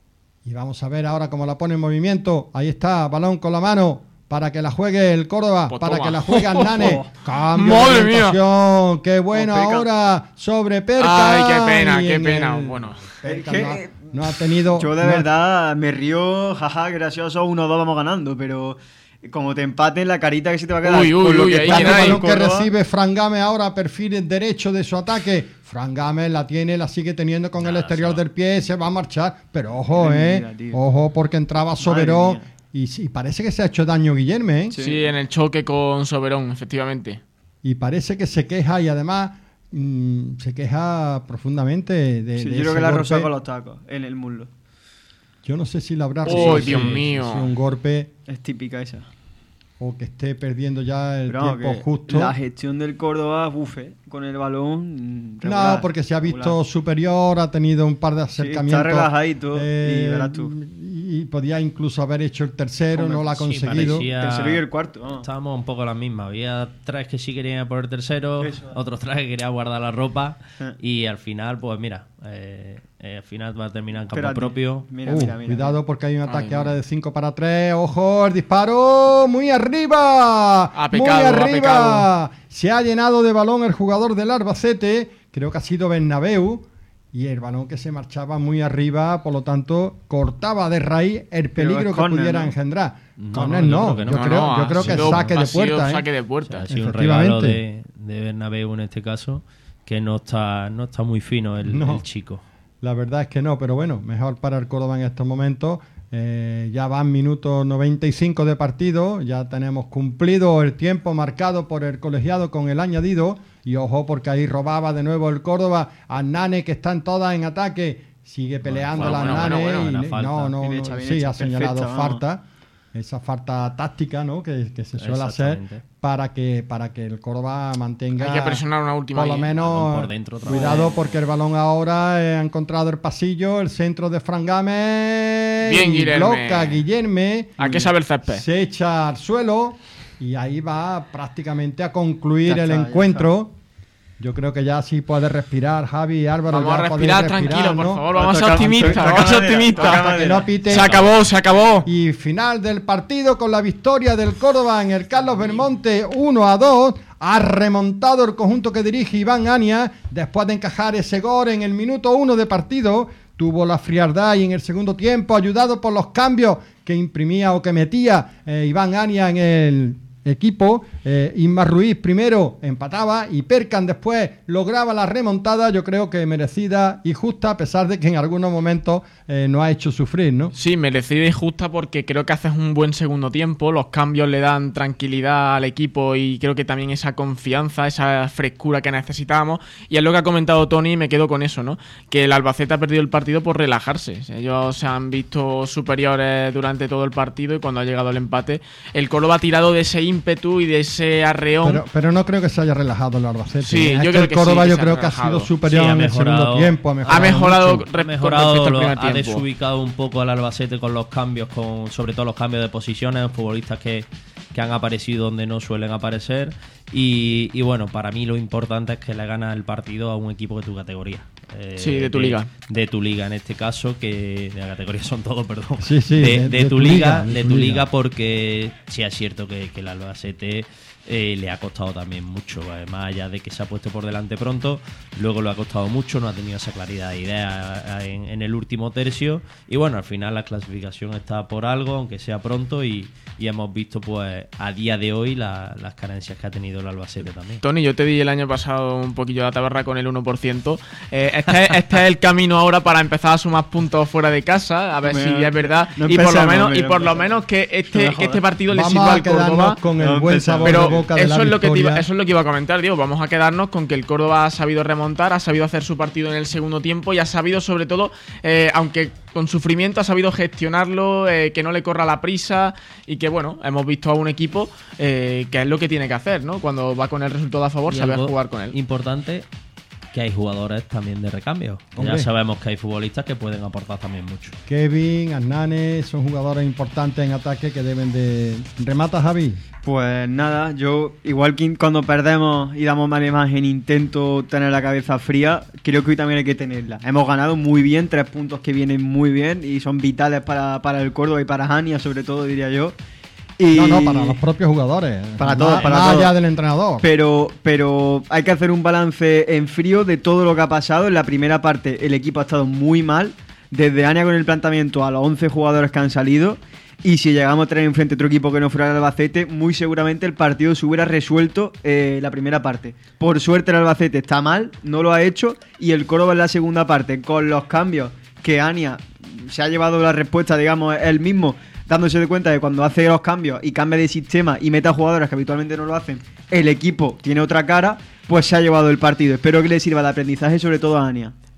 Y vamos a ver ahora cómo la pone en movimiento. Ahí está, balón con la mano. Para que la juegue el Córdoba, Pues para toma. que la juegue Hernane. Cambio Madre de mía. orientación. Qué bueno Oh, Perkan. ahora sobre Perkan. Ay, qué pena, Y qué en pena. el- Bueno. Perkan Es no, ha, que- no ha tenido. Yo de no ha- verdad me río, jaja, gracioso, uno dos vamos ganando, pero como te empaten la carita que se te va a quedar Uy, uy, con lo uy, que ahí está El viene haciendo ahí. balón que Córdoba. recibe Fran Gámez ahora, perfil derecho de su ataque. Fran Gámez la tiene, la sigue teniendo con el exterior del pie, se va a marchar. Pero ojo, Mira, eh. tío. Ojo, porque entraba Madre Soberón. mía. Y, sí, parece que se ha hecho daño Guillermo, ¿eh? Sí. Sí, en el choque con Soberón, efectivamente. Y parece que se queja y además mm, se queja profundamente de, Sí, de yo creo ese que la golpe. rozado con los tacos, en el muslo. Yo no sé si la habrá Oh, recibido, Dios si- mío. si un golpe Es típica esa. o que esté perdiendo ya el Pero vamos, tiempo que justo. la gestión del Córdoba, bufe, con el balón. mm, No, regular, porque se ha visto regular. superior, ha tenido un par de Sí, está acercamientos. relajadito y verás tú. y y podía incluso haber hecho el tercero, Hombre, no lo ha sí, conseguido. parecía- Tercero y el cuarto. ah. Estábamos un poco las mismas. Había tres que sí querían ir por el tercero, Eso. otros tres que querían guardar la ropa. Eh. Y al final, pues mira, eh, eh, al final va a terminar en campo Espérate. propio. Mira, Uh, mira, mira. cuidado porque hay un ataque Ay, no. ahora de cinco para tres. ¡Ojo! El disparo muy arriba. Ha muy pecado, ha arriba. pecado. Se ha llenado de balón el jugador del Albacete. Creo que ha sido Bernabéu. Y el balón que se marchaba muy arriba, por lo tanto, cortaba de raíz el Pero peligro es que córner, pudiera ¿no? engendrar. No, Córner no, yo no, creo que no. yo No, creo, no, yo ha creo que sido- es saque ha de sido puerta. ¿eh? saque de O sea, puerta. ha sido un Efectivamente. regalo de, de Bernabéu en este caso, que no está, no está muy fino el, No. el chico. La verdad es que no, pero bueno, mejor para el Córdoba en estos momentos. Eh, ya van minutos noventa y cinco de partido, ya tenemos cumplido el tiempo marcado por el colegiado con el añadido. Y ojo, porque ahí robaba de nuevo el Córdoba a Nane, que están todas en ataque. Sigue peleando bueno, la bueno, Nane. bueno, y buena le- falta. no, no, Bien no, hecha, bien sí, hecha, ha señalado perfecta, vamos. falta. Esa falta táctica, ¿no? Que, que se suele hacer Exactamente. para que para que el Córdoba mantenga. Hay que presionar una última Por lo ahí, ¿eh? menos, Balón por dentro otra cuidado vez. porque el balón ahora eh, ha encontrado el pasillo, el centro de Fran Gámez. Bien, y Guillerme. bloca Guillerme. Hay que saber césped. Se echa al suelo y ahí va prácticamente a concluir Ya el está, ya encuentro. Yo creo que ya sí puede respirar, Javi y Álvaro. Vamos ya a podéis respirar tranquilo, por ¿no? favor. Vamos a ser Toca- optimistas. toca Vamos a ser madera, optimistas. toca Hasta que no pite. Se acabó, se acabó. Y final del partido con la victoria del Córdoba en el Carlos Belmonte uno a dos. Ha remontado el conjunto que dirige Iván Ania después de encajar ese gol en el minuto uno de partido. Tuvo la frialdad y en el segundo tiempo, ayudado por los cambios que imprimía o que metía eh, Iván Ania en el equipo. eh, Isma Ruiz primero empataba y Perkan después lograba la remontada, yo creo que merecida y justa, a pesar de que en algunos momentos eh, nos ha hecho sufrir, ¿no? Sí, merecida y justa porque creo que haces un buen segundo tiempo, los cambios le dan tranquilidad al equipo y creo que también esa confianza, esa frescura que necesitábamos, y es lo que ha comentado Tony y me quedo con eso, ¿no? Que el Albacete ha perdido el partido por relajarse, ellos se han visto superiores durante todo el partido y cuando ha llegado el empate, el Córdoba ha tirado de ese ímpetu y de ese arreón. Pero, pero no creo que se haya relajado el Albacete. Sí, ¿eh? Es yo que creo el que Córdoba sí, que yo se ha creo que ha relajado. sido superior Sí, ha en el mejorado. segundo tiempo. Ha mejorado, Ha mejorado mucho. Ha re- con mejorado, respecto al lo- primer ha tiempo. desubicado un poco al Albacete con los cambios, con sobre todo los cambios de posiciones, futbolistas que, que han aparecido donde no suelen aparecer. Y, y bueno, para mí lo importante es que le gana el partido a un equipo de tu categoría. Eh, Sí, de tu liga. De tu liga en este caso, que de la categoría son todos, perdón. Sí, sí, de, de- de de tu tu liga, liga, de de tu tu liga. liga, porque sí es cierto que, que el Albacete eh, le ha costado también mucho, eh, más allá de que se ha puesto por delante pronto, luego lo ha costado mucho, no ha tenido esa claridad de idea en, en el último tercio, y bueno, al final la clasificación está por algo, aunque sea pronto, y, y hemos visto pues a día de hoy la- las carencias que ha tenido el Albacete también. Tony, yo te di el año pasado un poquillo de la tabarra con el uno por ciento. Eh, este, es- este es el camino ahora para empezar a sumar puntos fuera de casa, a ver Me- si es verdad. no y por lo empecemos, menos, mira, y por lo empecemos. menos que No me este, que jodas. este partido le Vamos sirva a al Córdoba. quedarnos con el No buen empezamos. sabor Pero de boca de eso la es, lo que te victoria. iba, eso es lo que iba a comentar, Diego. Vamos a quedarnos con que el Córdoba ha sabido remontar, ha sabido hacer su partido en el segundo tiempo y ha sabido, sobre todo, eh, aunque con sufrimiento, ha sabido gestionarlo, eh, que no le corra la prisa y que, bueno, hemos visto a un equipo eh, que es lo que tiene que hacer, ¿no? Cuando va con el resultado a favor, Y saber algo jugar con él. Importante, que hay jugadores también de recambio. Hombre. Ya sabemos que hay futbolistas que pueden aportar también mucho. Kevin, Hernán, son jugadores importantes en ataque que deben de... ¿Remata, Javi? Pues nada, yo igual que cuando perdemos y damos mala imagen intento tener la cabeza fría, creo que hoy también hay que tenerla. Hemos ganado muy bien, tres puntos que vienen muy bien y son vitales para, para el Córdoba y para Hania sobre todo, diría yo. Y No, no, para los propios jugadores. Para Más- todos, para más todos. allá del entrenador. Pero, pero hay que hacer un balance en frío de todo lo que ha pasado. En la primera parte el equipo ha estado muy mal, desde Ania con el planteamiento a los once jugadores que han salido. Y si llegamos a tener enfrente otro equipo que no fuera el Albacete, muy seguramente el partido se hubiera resuelto eh, la primera parte. Por suerte el Albacete está mal, no lo ha hecho, y el Córdoba en la segunda parte, con los cambios que Ania se ha llevado la respuesta, digamos, él mismo, dándose de cuenta de cuando hace los cambios y cambia de sistema y mete a jugadores que habitualmente no lo hacen, el equipo tiene otra cara, pues se ha llevado el partido. Espero que le sirva de aprendizaje sobre todo a Ania.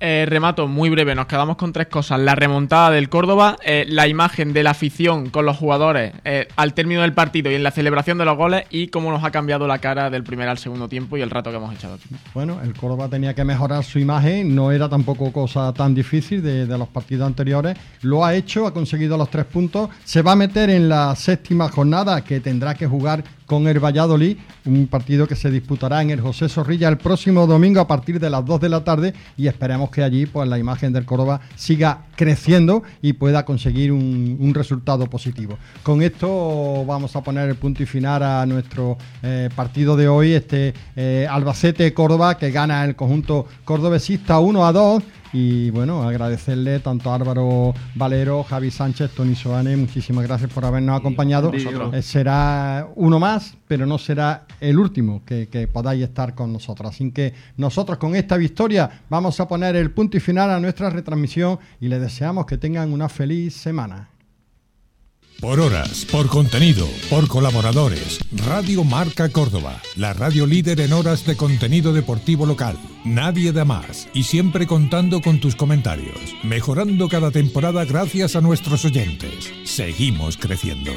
Eh, remato muy breve, nos quedamos con tres cosas. La remontada del Córdoba, eh, la imagen de la afición con los jugadores eh, al término del partido y en la celebración de los goles, y cómo nos ha cambiado la cara del primer al segundo tiempo y el rato que hemos echado aquí. Bueno, el Córdoba tenía que mejorar su imagen, no era tampoco cosa tan difícil de, de los partidos anteriores. Lo ha hecho, ha conseguido los tres puntos, se va a meter en la séptima jornada que tendrá que jugar con el Valladolid, un partido que se disputará en el José Zorrilla el próximo domingo a partir de las dos de la tarde, y esperemos que allí pues la imagen del Córdoba siga creciendo y pueda conseguir un, un resultado positivo. Con esto vamos a poner el punto y final a nuestro eh, partido de hoy, este eh, Albacete-Córdoba, que gana el conjunto cordobesista uno a dos. Y bueno, agradecerle tanto a Álvaro Valero, Javi Sánchez, Tony Soane, muchísimas gracias por habernos acompañado. Eh, será uno más, pero no será el último que, que podáis estar con nosotros. Así que nosotros con esta victoria vamos a poner el punto y final a nuestra retransmisión y les deseamos que tengan una feliz semana. Por horas, por contenido, por colaboradores. Radio Marca Córdoba, la radio líder en horas de contenido deportivo local. Nadie da más y siempre contando con tus comentarios. Mejorando cada temporada gracias a nuestros oyentes. Seguimos creciendo.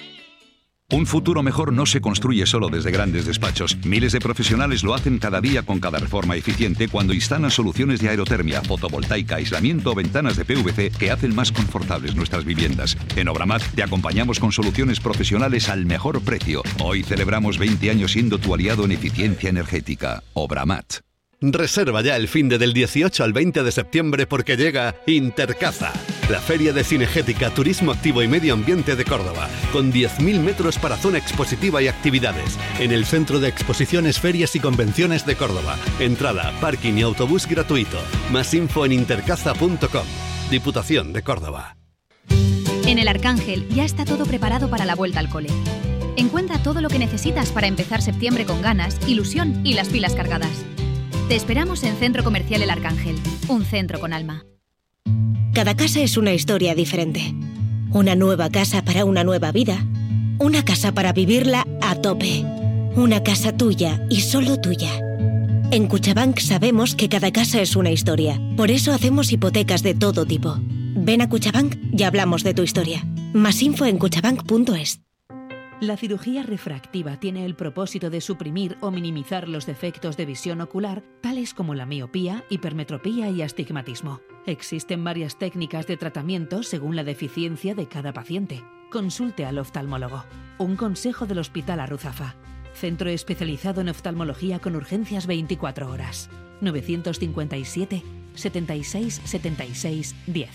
Un futuro mejor no se construye solo desde grandes despachos. Miles de profesionales lo hacen cada día con cada reforma eficiente cuando instalan soluciones de aerotermia, fotovoltaica, aislamiento o ventanas de P V C que hacen más confortables nuestras viviendas. En Obramat te acompañamos con soluciones profesionales al mejor precio. Hoy celebramos veinte años siendo tu aliado en eficiencia energética. Obramat. Reserva ya el finde del dieciocho al veinte de septiembre porque llega Intercaza, la feria de cinegética, turismo activo y medio ambiente de Córdoba, con diez mil metros para zona expositiva y actividades, en el Centro de Exposiciones, Ferias y Convenciones de Córdoba. Entrada, parking y autobús gratuito. Más info en intercaza punto com. Diputación de Córdoba. En el Arcángel ya está todo preparado para la vuelta al cole. Encuentra todo lo que necesitas para empezar septiembre con ganas, ilusión y las pilas cargadas. Te esperamos en Centro Comercial El Arcángel, un centro con alma. Cada casa es una historia diferente. Una nueva casa para una nueva vida. Una casa para vivirla a tope. Una casa tuya y solo tuya. En Cuchabank sabemos que cada casa es una historia. Por eso hacemos hipotecas de todo tipo. Ven a Cuchabank y hablamos de tu historia. Más info en cuchabank punto es. La cirugía refractiva tiene el propósito de suprimir o minimizar los defectos de visión ocular, tales como la miopía, hipermetropía y astigmatismo. Existen varias técnicas de tratamiento según la deficiencia de cada paciente. Consulte al oftalmólogo. Un consejo del Hospital Arruzafa. Centro especializado en oftalmología con urgencias veinticuatro horas. novecientos cincuenta y siete, setenta y seis, setenta y seis, diez.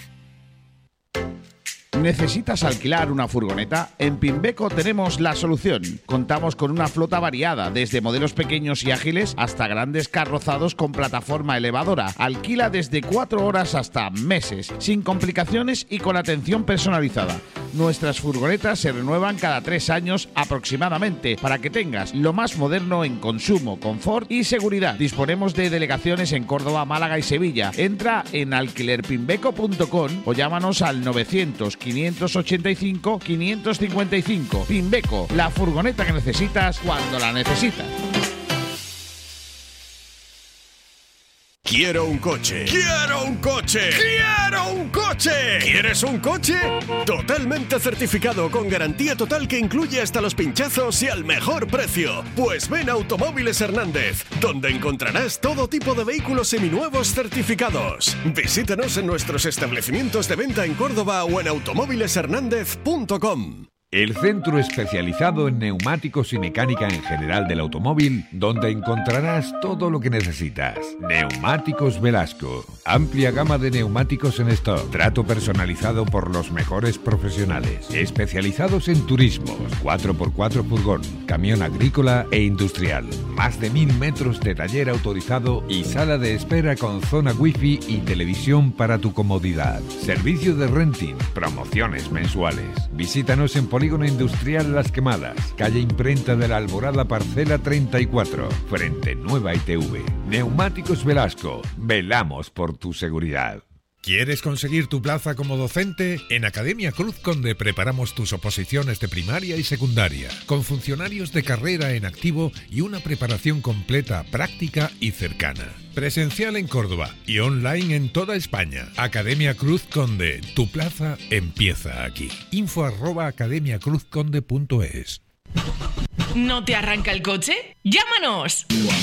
¿Necesitas alquilar una furgoneta? En Pimbeco tenemos la solución. Contamos con una flota variada, desde modelos pequeños y ágiles hasta grandes carrozados con plataforma elevadora. Alquila desde cuatro horas hasta meses, sin complicaciones y con atención personalizada. Nuestras furgonetas se renuevan cada tres años aproximadamente para que tengas lo más moderno en consumo, confort y seguridad. Disponemos de delegaciones en Córdoba, Málaga y Sevilla. Entra en alquiler pimbeco punto com o llámanos al novecientos, quinientos ochenta y cinco, quinientos cincuenta y cinco. Pimbeco, la furgoneta que necesitas cuando la necesitas. Quiero un coche. ¡Quiero un coche! ¡Quiero un coche! ¿Quieres un coche? Totalmente certificado, con garantía total que incluye hasta los pinchazos y al mejor precio. Pues ven a Automóviles Hernández, donde encontrarás todo tipo de vehículos seminuevos certificados. Visítanos en nuestros establecimientos de venta en Córdoba o en automóviles hernández punto com. El centro especializado en neumáticos y mecánica en general del automóvil, donde encontrarás todo lo que necesitas. Neumáticos Velasco. Amplia gama de neumáticos en stock. Trato personalizado por los mejores profesionales. Especializados en turismos, cuatro por cuatro furgón, camión agrícola e industrial. Más de mil metros de taller autorizado y sala de espera con zona wifi y televisión para tu comodidad. Servicio de renting, promociones mensuales. Visítanos en Polígono Industrial Las Quemadas, calle Imprenta de la Alborada, parcela treinta y cuatro, frente Nueva I T V. Neumáticos Velasco, velamos por tu seguridad. ¿Quieres conseguir tu plaza como docente? En Academia Cruz Conde preparamos tus oposiciones de primaria y secundaria, con funcionarios de carrera en activo y una preparación completa, práctica y cercana. Presencial en Córdoba y online en toda España. Academia Cruz Conde, tu plaza empieza aquí. Info arroba academia cruz conde punto es. ¿No te arranca el coche? ¡Llámanos!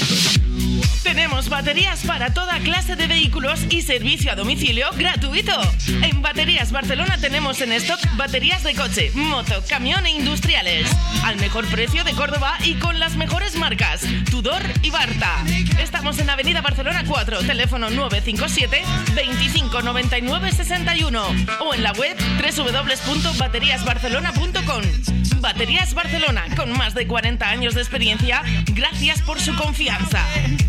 Tenemos baterías para toda clase de vehículos y servicio a domicilio gratuito. En Baterías Barcelona tenemos en stock baterías de coche, moto, camión e industriales. Al mejor precio de Córdoba y con las mejores marcas, Tudor y Barta. Estamos en Avenida Barcelona cuatro, teléfono nueve cinco siete, veinticinco noventa y nueve sesenta y uno o en la web doble u doble u doble u punto baterías barcelona punto com. Baterías Barcelona, con más de cuarenta años de experiencia, gracias por su confianza.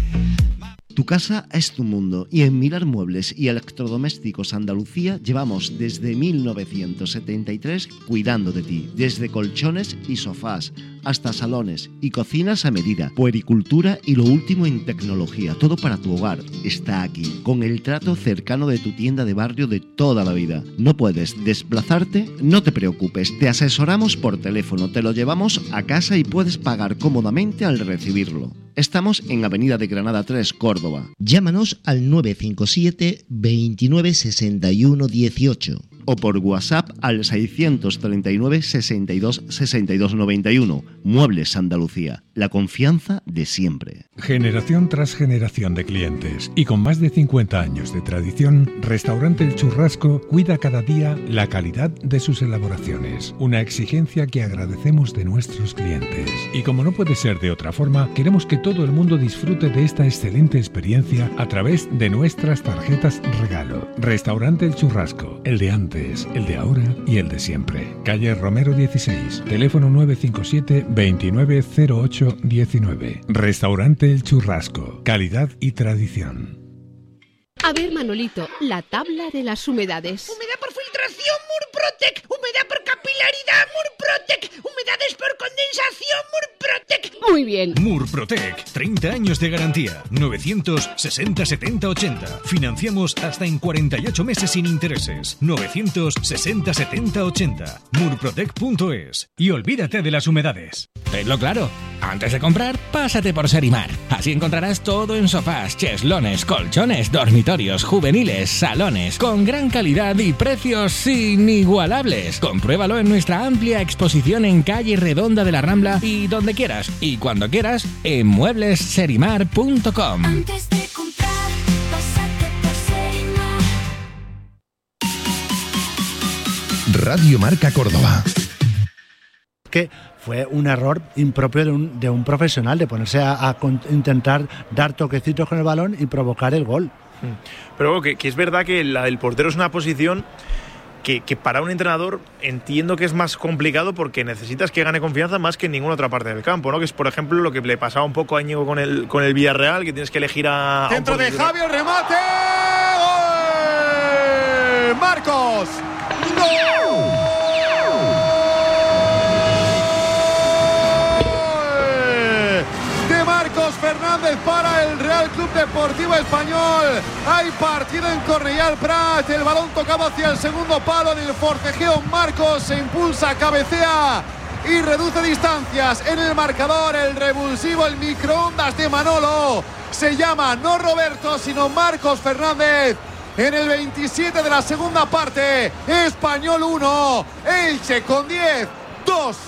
Tu casa es tu mundo y en Mirar Muebles y Electrodomésticos Andalucía llevamos desde mil novecientos setenta y tres cuidando de ti, desde colchones y sofás hasta salones y cocinas a medida, puericultura y lo último en tecnología, todo para tu hogar está aquí, con el trato cercano de tu tienda de barrio de toda la vida. ¿No puedes desplazarte? No te preocupes, te asesoramos por teléfono, te lo llevamos a casa y puedes pagar cómodamente al recibirlo. Estamos en Avenida de Granada tres, Córdoba. Llámanos al nueve cinco siete, veintinueve sesenta y uno dieciocho. O por WhatsApp al seiscientos treinta y nueve, sesenta y dos, sesenta y dos noventa y uno. Muebles Andalucía, la confianza de siempre. Generación tras generación de clientes y con más de cincuenta años de tradición, Restaurante El Churrasco cuida cada día la calidad de sus elaboraciones. Una exigencia que agradecemos de nuestros clientes. Y como no puede ser de otra forma, queremos que todo el mundo disfrute de esta excelente experiencia a través de nuestras tarjetas regalo. Restaurante El Churrasco, el de antes, el de ahora y el de siempre. Calle Romero dieciséis, teléfono nueve cinco siete, veintinueve cero ocho diecinueve. Restaurante El Churrasco, calidad y tradición. A ver, Manolito, la tabla de las humedades. Humedad por filtración, Murprotec. Humedad por capilaridad, Murprotec. Humedades por condensación, Murprotec. Muy bien. Murprotec, treinta años de garantía. novecientos sesenta setenta ochenta. Financiamos hasta en cuarenta y ocho meses sin intereses. novecientos sesenta setenta ochenta. Murprotec punto es. Y olvídate de las humedades. Tenlo claro. Antes de comprar, pásate por Serimar. Así encontrarás todo en sofás, cheslones, colchones, dormitorios, juveniles, salones, con gran calidad y precios inigualables. Compruébalo en nuestra amplia exposición en calle Redonda de la Rambla y donde quieras y cuando quieras en muebles serimar punto com. Antes de comprar, pásate por Serimar. Radio Marca Córdoba. Que fue un error impropio de un, de un profesional, de ponerse a, a con, intentar dar toquecitos con el balón y provocar el gol. Pero bueno, que, que es verdad que la, el portero es una posición que, que para un entrenador entiendo que es más complicado porque necesitas que gane confianza más que en ninguna otra parte del campo, ¿no? Que es, por ejemplo, lo que le pasaba un poco a Íñigo con el, con el Villarreal, que tienes que elegir a... Centro a de Javi, el remate. ¡Gol! ¡Marcos! ¡Gol! Fernández para el Real Club Deportivo Español. Hay partido en Cornellà al Prat. El balón tocado hacia el segundo palo. En el forcejeo Marcos se impulsa, cabecea y reduce distancias. En el marcador el revulsivo, el microondas de Manolo. Se llama no Roberto sino Marcos Fernández. En el veintisiete de la segunda parte. Español uno, Elche con diez, dos.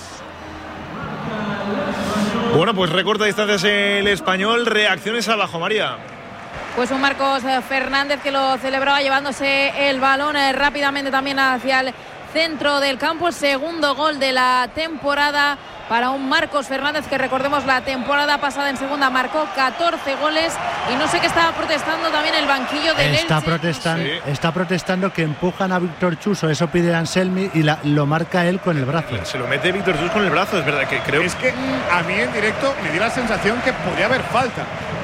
Bueno, pues recorta distancias el Español. Reacciones abajo, María. Pues un Marcos Fernández que lo celebraba llevándose el balón eh, rápidamente también hacia el centro del campo. El segundo gol de la temporada para un Marcos Fernández que, recordemos, la temporada pasada en segunda marcó catorce goles y no sé qué estaba protestando también el banquillo del está Elche. Protestando, sí. Está protestando que empujan a Víctor Chuso, eso pide Anselmi y la, lo marca él con el brazo. Se lo mete Víctor Chuso con el brazo, es verdad que creo. Es que a mí en directo me dio la sensación que podría haber falta.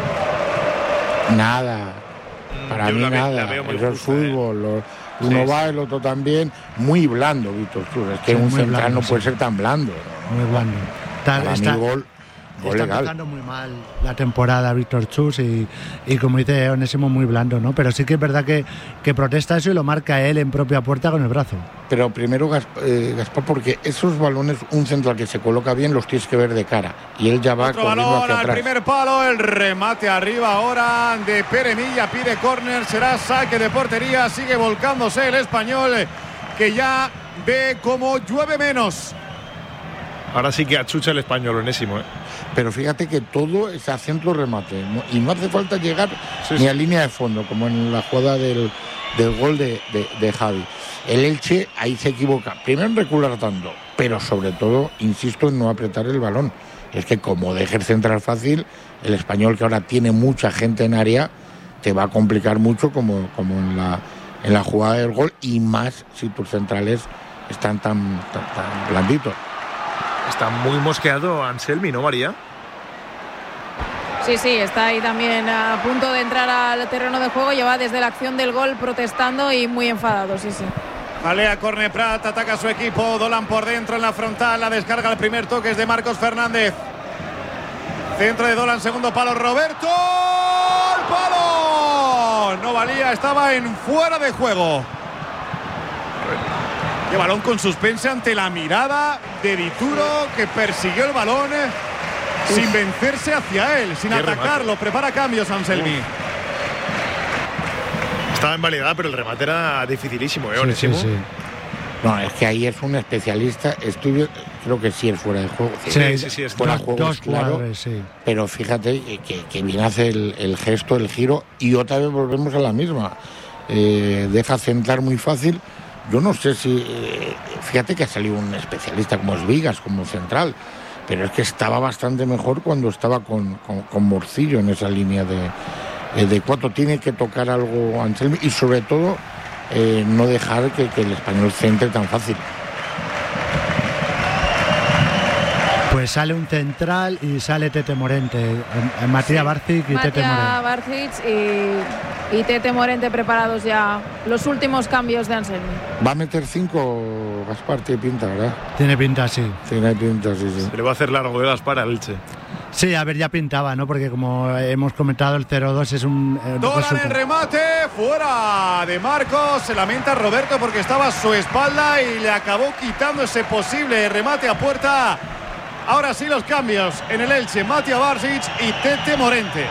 Nada, para Yo mí la ve, nada, la veo muy eso es justa, fútbol, ¿eh? lo, uno sí, va, sí. el otro también, muy blando Víctor Cruz, es que Sí, un muy central blando, no puede sí. ser tan blando. Muy blando. Tal, Para está, mí gol, Gol está legal. empezando muy mal la temporada Víctor Chus y, y como dice Onésimo, muy blando, ¿no? Pero sí que es verdad que, que protesta eso y lo marca él en propia puerta con el brazo. Pero primero, Gaspar, eh, Gaspar, porque esos balones, un central que se coloca bien, los tienes que ver de cara. Y él ya va Otro corriendo balón hacia al atrás. primer palo, el remate arriba ahora de Pere Milla, pide córner, será saque de portería, sigue volcándose el español que ya ve cómo llueve menos. Ahora sí que achucha el español, Onésimo, ¿eh? Pero fíjate que todo es a centro remate, ¿no? Y no hace falta llegar sí, ni sí. a línea de fondo, como en la jugada del, del gol de, de, de Javi. El Elche ahí se equivoca, primero en recular tanto, pero sobre todo, insisto, en no apretar el balón. Es que como dejes central fácil, el español, que ahora tiene mucha gente en área, te va a complicar mucho como, como en, la, en la jugada del gol, y más si tus centrales están tan, tan, tan blanditos. Está muy mosqueado Anselmi, ¿no, María? Sí, sí, está ahí también a punto de entrar al terreno de juego. Lleva desde la acción del gol protestando y muy enfadado, sí, sí. Alea Corne Prat, ataca a su equipo, Dolan por dentro en la frontal, la descarga, el primer toque es de Marcos Fernández. Centro de Dolan, segundo palo, Roberto, ¡el palo! No valía, estaba en fuera de juego. Qué balón con suspense ante la mirada de Dituro, que persiguió el balón Uf. sin vencerse hacia él, sin Qué atacarlo. Remate. Prepara cambios, Anselmi. Uf. Estaba en validad, pero el remate era dificilísimo, ¿eh, sí, sí, sí. No, es que ahí es un especialista. Estuve, creo que sí es fuera de juego. Sí, sí, sí, sí es fuera de juego, dos claro. Jugadores, sí. Pero fíjate que, que bien hace el, el gesto, el giro, y otra vez volvemos a la misma. Eh, deja centrar muy fácil. Yo no sé si... Eh, fíjate que ha salido un especialista como es Vigas, como central, pero es que estaba bastante mejor cuando estaba con, con, con Morcillo en esa línea de, eh, de cuatro. Tiene que tocar algo Anselmi y sobre todo eh, no dejar que, que el español centre tan fácil. Pues sale un central y sale Tete Morente, en Matías sí. Barcic y Matías Tete Morente. Barcic y, y Tete Morente preparados ya los últimos cambios de Anselmi. Va a meter cinco, Gaspar, tiene pinta, ¿verdad? Tiene pinta, sí. Tiene pinta, sí, sí. Se le va a hacer largo de Gaspar al Elche. Sí, a ver, ya pintaba, ¿no? Porque como hemos comentado, el cero dos es un... Eh, Dolan el remate, fuera de Marcos, se lamenta Roberto porque estaba a su espalda y le acabó quitando ese posible remate a puerta. Ahora sí los cambios en el Elche, Matías Barcic y Tete Morente.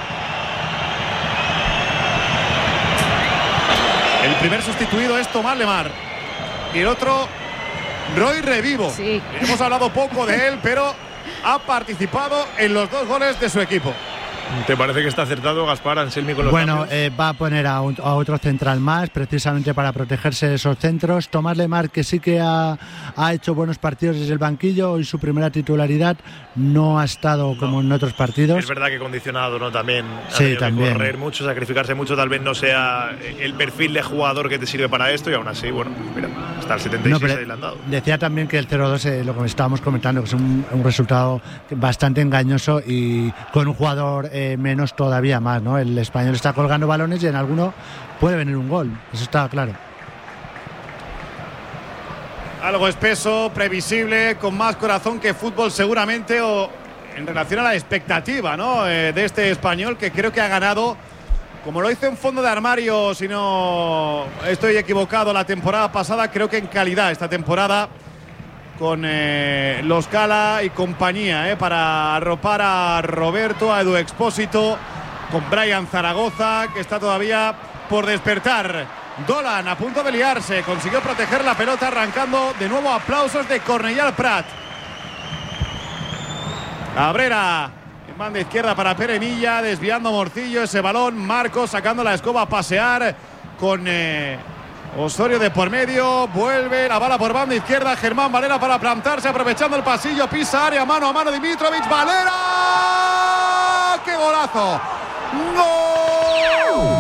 El primer sustituido es Tomás Lemar y el otro Roy Revivo. Sí. Hemos hablado poco de él, pero ha participado en los dos goles de su equipo. ¿Te parece que está acertado Gaspar Anselmi con los Bueno, cambios? eh, va a poner a, un, a otro central más, precisamente para protegerse de esos centros. Tomás Lemar, que sí que ha, ha hecho buenos partidos desde el banquillo, hoy su primera titularidad no ha estado como no. en otros partidos. Es verdad que condicionado, ¿no? También ha sí, también. que correr mucho, sacrificarse mucho, tal vez no sea el perfil de jugador que te sirve para esto, y aún así, bueno, mira, hasta el setenta y seis no, ahí le han dado. Decía también que el cero dos, eh, lo que estábamos comentando, que es un, un resultado bastante engañoso y con un jugador eh, menos todavía más, ¿no? El español está colgando balones y en alguno puede venir un gol, eso está claro. Algo espeso, previsible, con más corazón que fútbol seguramente, o en relación a la expectativa, ¿no? Eh, de este español, que creo que ha ganado, como lo hizo en fondo de armario, si no estoy equivocado, la temporada pasada, creo que en calidad esta temporada, con eh, Los Cala y compañía, eh, para arropar a Roberto, a Edu Expósito, con Brian Zaragoza, que está todavía por despertar. Dolan a punto de liarse, consiguió proteger la pelota, arrancando de nuevo aplausos de Cornellà Prat. Cabrera en banda izquierda para Pere Milla, desviando Morcillo ese balón. Marcos sacando la escoba a pasear con eh, Osorio de por medio. Vuelve la bala por banda izquierda. Germán Valera para plantarse, aprovechando el pasillo. Pisa área, mano a mano Dimitrovic. ¡Valera! ¡Qué golazo! ¡Gol!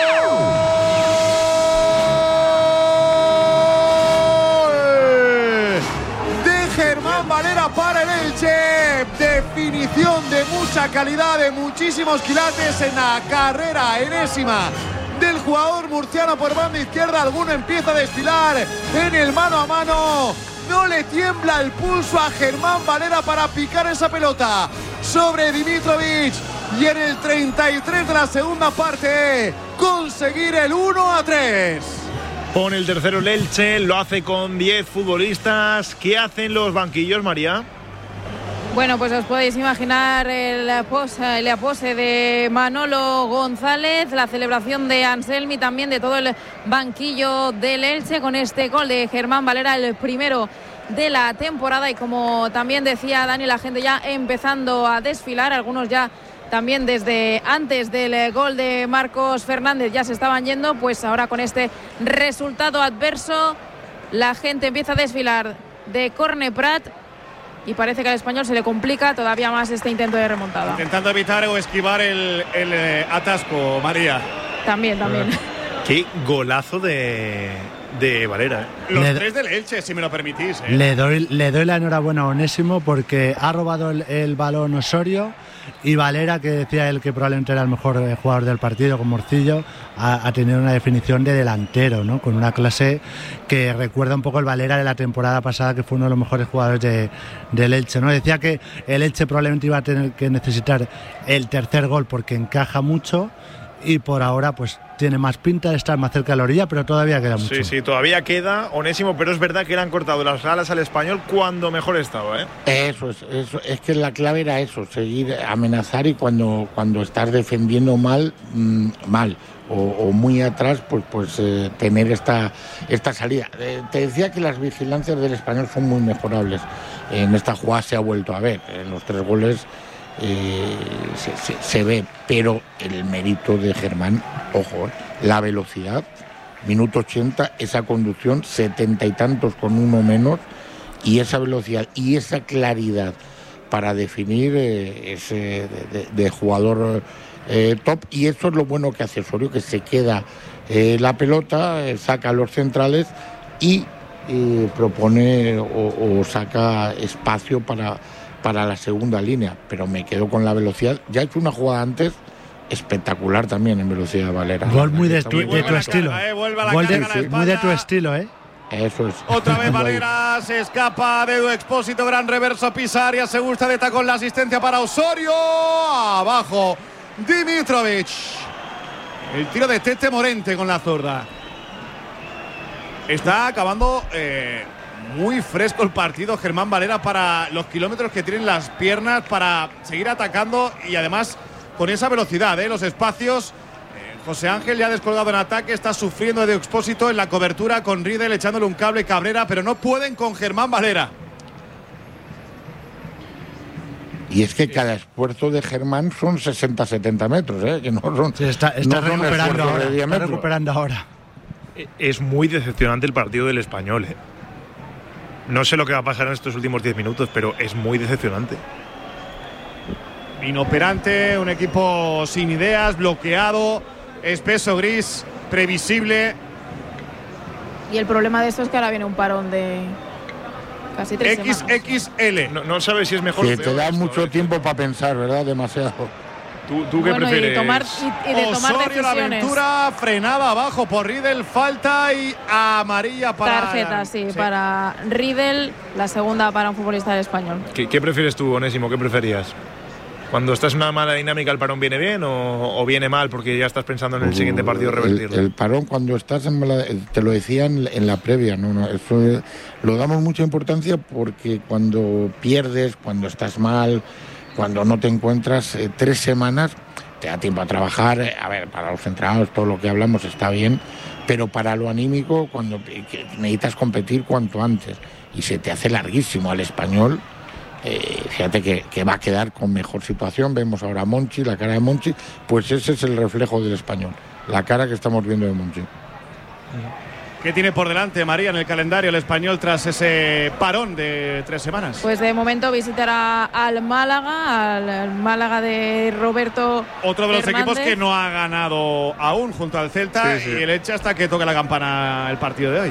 De Germán Valera para el Elche. Definición de mucha calidad, de muchísimos quilates en la carrera enésima del jugador murciano por banda izquierda. Alguno empieza a desfilar en el mano a mano. no le tiembla el pulso a Germán Valera para picar esa pelota sobre Dimitrovic y en el treinta y tres de la segunda parte conseguir el uno a tres. Pone el tercero el Elche, lo hace con diez futbolistas. ¿Qué hacen los banquillos, María? Bueno, pues os podéis imaginar el pose, la pose de Manolo González, la celebración de Anselmi, también de todo el banquillo del Elche con este gol de Germán Valera, el primero de la temporada. Y como también decía Dani, la gente ya empezando a desfilar, algunos ya también desde antes del gol de Marcos Fernández ya se estaban yendo, pues ahora con este resultado adverso la gente empieza a desfilar de Corne Prat. Y parece que al Español se le complica todavía más este intento de remontada. Intentando evitar o esquivar el, el eh, atasco, María. También, también. Qué golazo de, de Valera. ¿eh? Los Le- tres del Elche, si me lo permitís. ¿eh? Le doy, le doy la enhorabuena a Onésimo porque ha robado el, el balón Osorio y Valera, que decía él que probablemente era el mejor eh, jugador del partido con Morcillo, ha, ha tenido una definición de delantero, ¿no? Con una clase que recuerda un poco el Valera de la temporada pasada, que fue uno de los mejores jugadores de, del Elche, ¿no? Decía que el Elche probablemente iba a tener que necesitar el tercer gol porque encaja mucho y por ahora pues tiene más pinta de estar más cerca de la orilla, pero todavía queda mucho. Sí, sí, todavía queda Onésimo, pero es verdad que le han cortado las alas al Español cuando mejor estaba, ¿eh? Eso es, eso, es que la clave era eso, seguir, amenazar y cuando, cuando estás defendiendo mal, mmm, mal o, o muy atrás, pues, pues eh, tener esta, esta salida. Eh, te decía que las vigilancias del Español son muy mejorables. En esta jugada se ha vuelto a ver, en los tres goles eh, se, se, se ve, pero el mérito de Germán, ojo, la velocidad, minuto ochenta, esa conducción, setenta y tantos con uno menos, y esa velocidad y esa claridad para definir eh, ese de, de, de jugador eh, top. Y eso es lo bueno que hace Osorio, que se queda eh, la pelota, eh, saca a los centrales y eh, propone o, o saca espacio para, para la segunda línea. Pero me quedo con la velocidad. Ya he hecho una jugada antes espectacular también en velocidad, Valera. Gol muy de tu, de tu estilo. Carga, eh, vuelve a la Gol de, carga en la muy de tu espalda. estilo, ¿eh? Eso es. Otra vez Valera se escapa de Edu Expósito, gran reverso, pisa área, se gusta de tacón la asistencia para Osorio. Abajo Dimitrovic. El tiro de Tete Morente con la zurda. Está acabando eh, muy fresco el partido Germán Valera para los kilómetros que tienen las piernas para seguir atacando y además con esa velocidad, ¿eh? Los espacios. José Ángel ya descolgado en ataque, está sufriendo de Expósito en la cobertura con Riedel echándole un cable Cabrera, pero no pueden con Germán Valera. Y es que cada esfuerzo de Germán son sesenta setenta metros, ¿eh? Que no son. Sí, está está no son recuperando, esfuerzos ahora, de diez está metros. recuperando ahora. Es muy decepcionante el partido del Español, ¿eh? No sé lo que va a pasar en estos últimos diez minutos, pero es muy decepcionante. Inoperante, un equipo sin ideas, bloqueado, espeso gris, previsible. Y el problema de esto es que ahora viene un parón de casi tres X semanas. X L. No, no sabes si es mejor Que o te peor da esto, mucho ¿eh? tiempo para pensar, ¿verdad? Demasiado. ¿Tú, tú qué Bueno, y prefieres? de tomar, y, y de tomar Osorio, la decisiones. aventura, frenada abajo por Riedel, falta y amarilla para… Tarjeta, sí, para Riedel, la segunda para un futbolista del Español. ¿Qué, qué prefieres tú, Onésimo? ¿Qué preferías? ¿Cuando estás en una mala dinámica el parón viene bien o, o viene mal porque ya estás pensando en el siguiente partido revertirlo? El, el parón cuando estás en mala, te lo decían en la previa, ¿no? no eso es, lo damos mucha importancia porque cuando pierdes, cuando estás mal, cuando no te encuentras, eh, tres semanas te da tiempo a trabajar. Eh, a ver, para los entrenadores todo lo que hablamos está bien, pero para lo anímico, cuando que necesitas competir cuanto antes y se te hace larguísimo al Español. Eh, fíjate que, que va a quedar con mejor situación. Vemos ahora a Monchi, la cara de Monchi, pues ese es el reflejo del Español, la cara que estamos viendo de Monchi. ¿Qué tiene por delante María en el calendario el Español tras ese parón de tres semanas? Pues de momento visitará al Málaga, al, al Málaga de Roberto Otro de los Fernández. equipos que no ha ganado aún junto al Celta Sí, sí. y el Elche hasta que toque la campana el partido de hoy.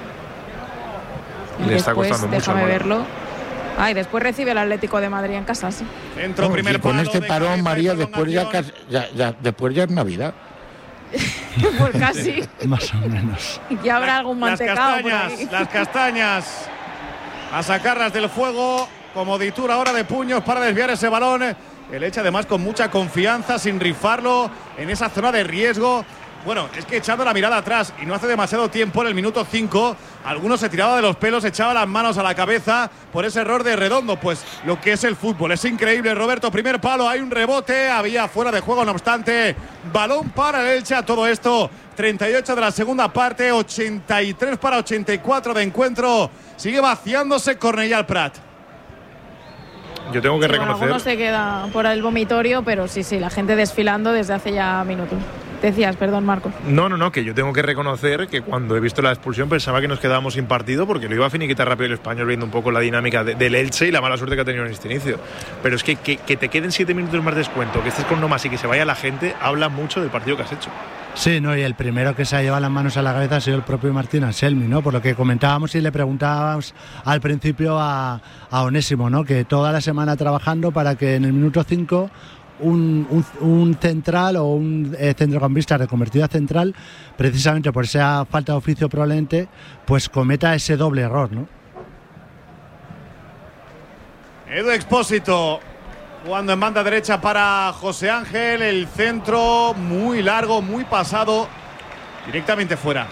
Y Le está después, costando mucho déjame al Málaga. verlo. Ah, y después recibe el Atlético de Madrid en casa, sí. Centro, No, primer y con palo este de parón, cabeza y María, después ya, prolongación. casi- ya, ya, después ya es Navidad. Pues casi. Más o menos. Y habrá algún Las mantecado por castañas, ahí. las castañas. a sacarlas del fuego. Comoditura ahora de puños para desviar ese balón. El Elche además con mucha confianza, sin rifarlo en esa zona de riesgo. Bueno, es que echando la mirada atrás y no hace demasiado tiempo, en el minuto cinco, algunos se tiraba de los pelos, echaba las manos a la cabeza por ese error de Redondo. Pues lo que es el fútbol, es increíble, Roberto. Primer palo, hay un rebote, había fuera de juego, no obstante. Balón para el Elche a todo esto. treinta y ocho de la segunda parte, ochenta y tres para ochenta y cuatro de encuentro. Sigue vaciándose Cornellà al Prat. Yo tengo que sí, reconocer. Bueno, algunos se queda por el vomitorio, pero sí, sí, la gente desfilando desde hace ya minutos. Decías, perdón, Marcos. No, no, no, que yo tengo que reconocer que cuando he visto la expulsión pensaba que nos quedábamos sin partido porque lo iba a finiquitar rápido el Español, viendo un poco la dinámica de, del Elche y la mala suerte que ha tenido en este inicio. Pero es que, que que te queden siete minutos más descuento, que estés con uno más y que se vaya la gente, habla mucho del partido que has hecho. Sí, no, y el primero que se ha llevado las manos a la cabeza ha sido el propio Martín Anselmi, ¿no? Por lo que comentábamos y le preguntábamos al principio a, a Onésimo, ¿no? Que toda la semana trabajando para que en el minuto cinco un, un, un central o un eh, centrocampista reconvertido a central, precisamente por esa falta de oficio probablemente, pues cometa ese doble error, ¿no? Edu Expósito jugando en banda derecha para José Ángel, el centro muy largo, muy pasado, directamente fuera.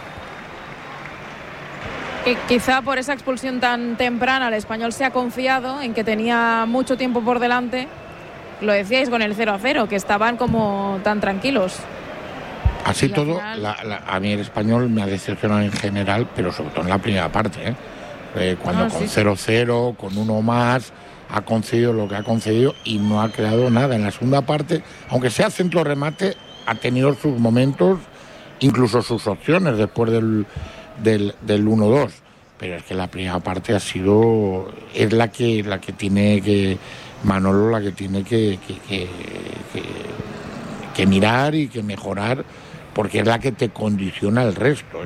Que quizá por esa expulsión tan temprana el Español se ha confiado en que tenía mucho tiempo por delante. Lo decíais con el cero a cero, que estaban como tan tranquilos. Así todo, final... la, la, a mí el Español me ha decepcionado en general, pero sobre todo en la primera parte, ¿eh? Eh, cuando Ah, con sí. cero cero, con uno más, ha concedido lo que ha concedido y no ha creado nada. En la segunda parte, aunque sea centro remate, ha tenido sus momentos, incluso sus opciones después del, del, del uno dos. Pero es que la primera parte ha sido, es la que, la que tiene que, Manolo, la que tiene que, que, que, que, que mirar y que mejorar, porque es la que te condiciona el resto.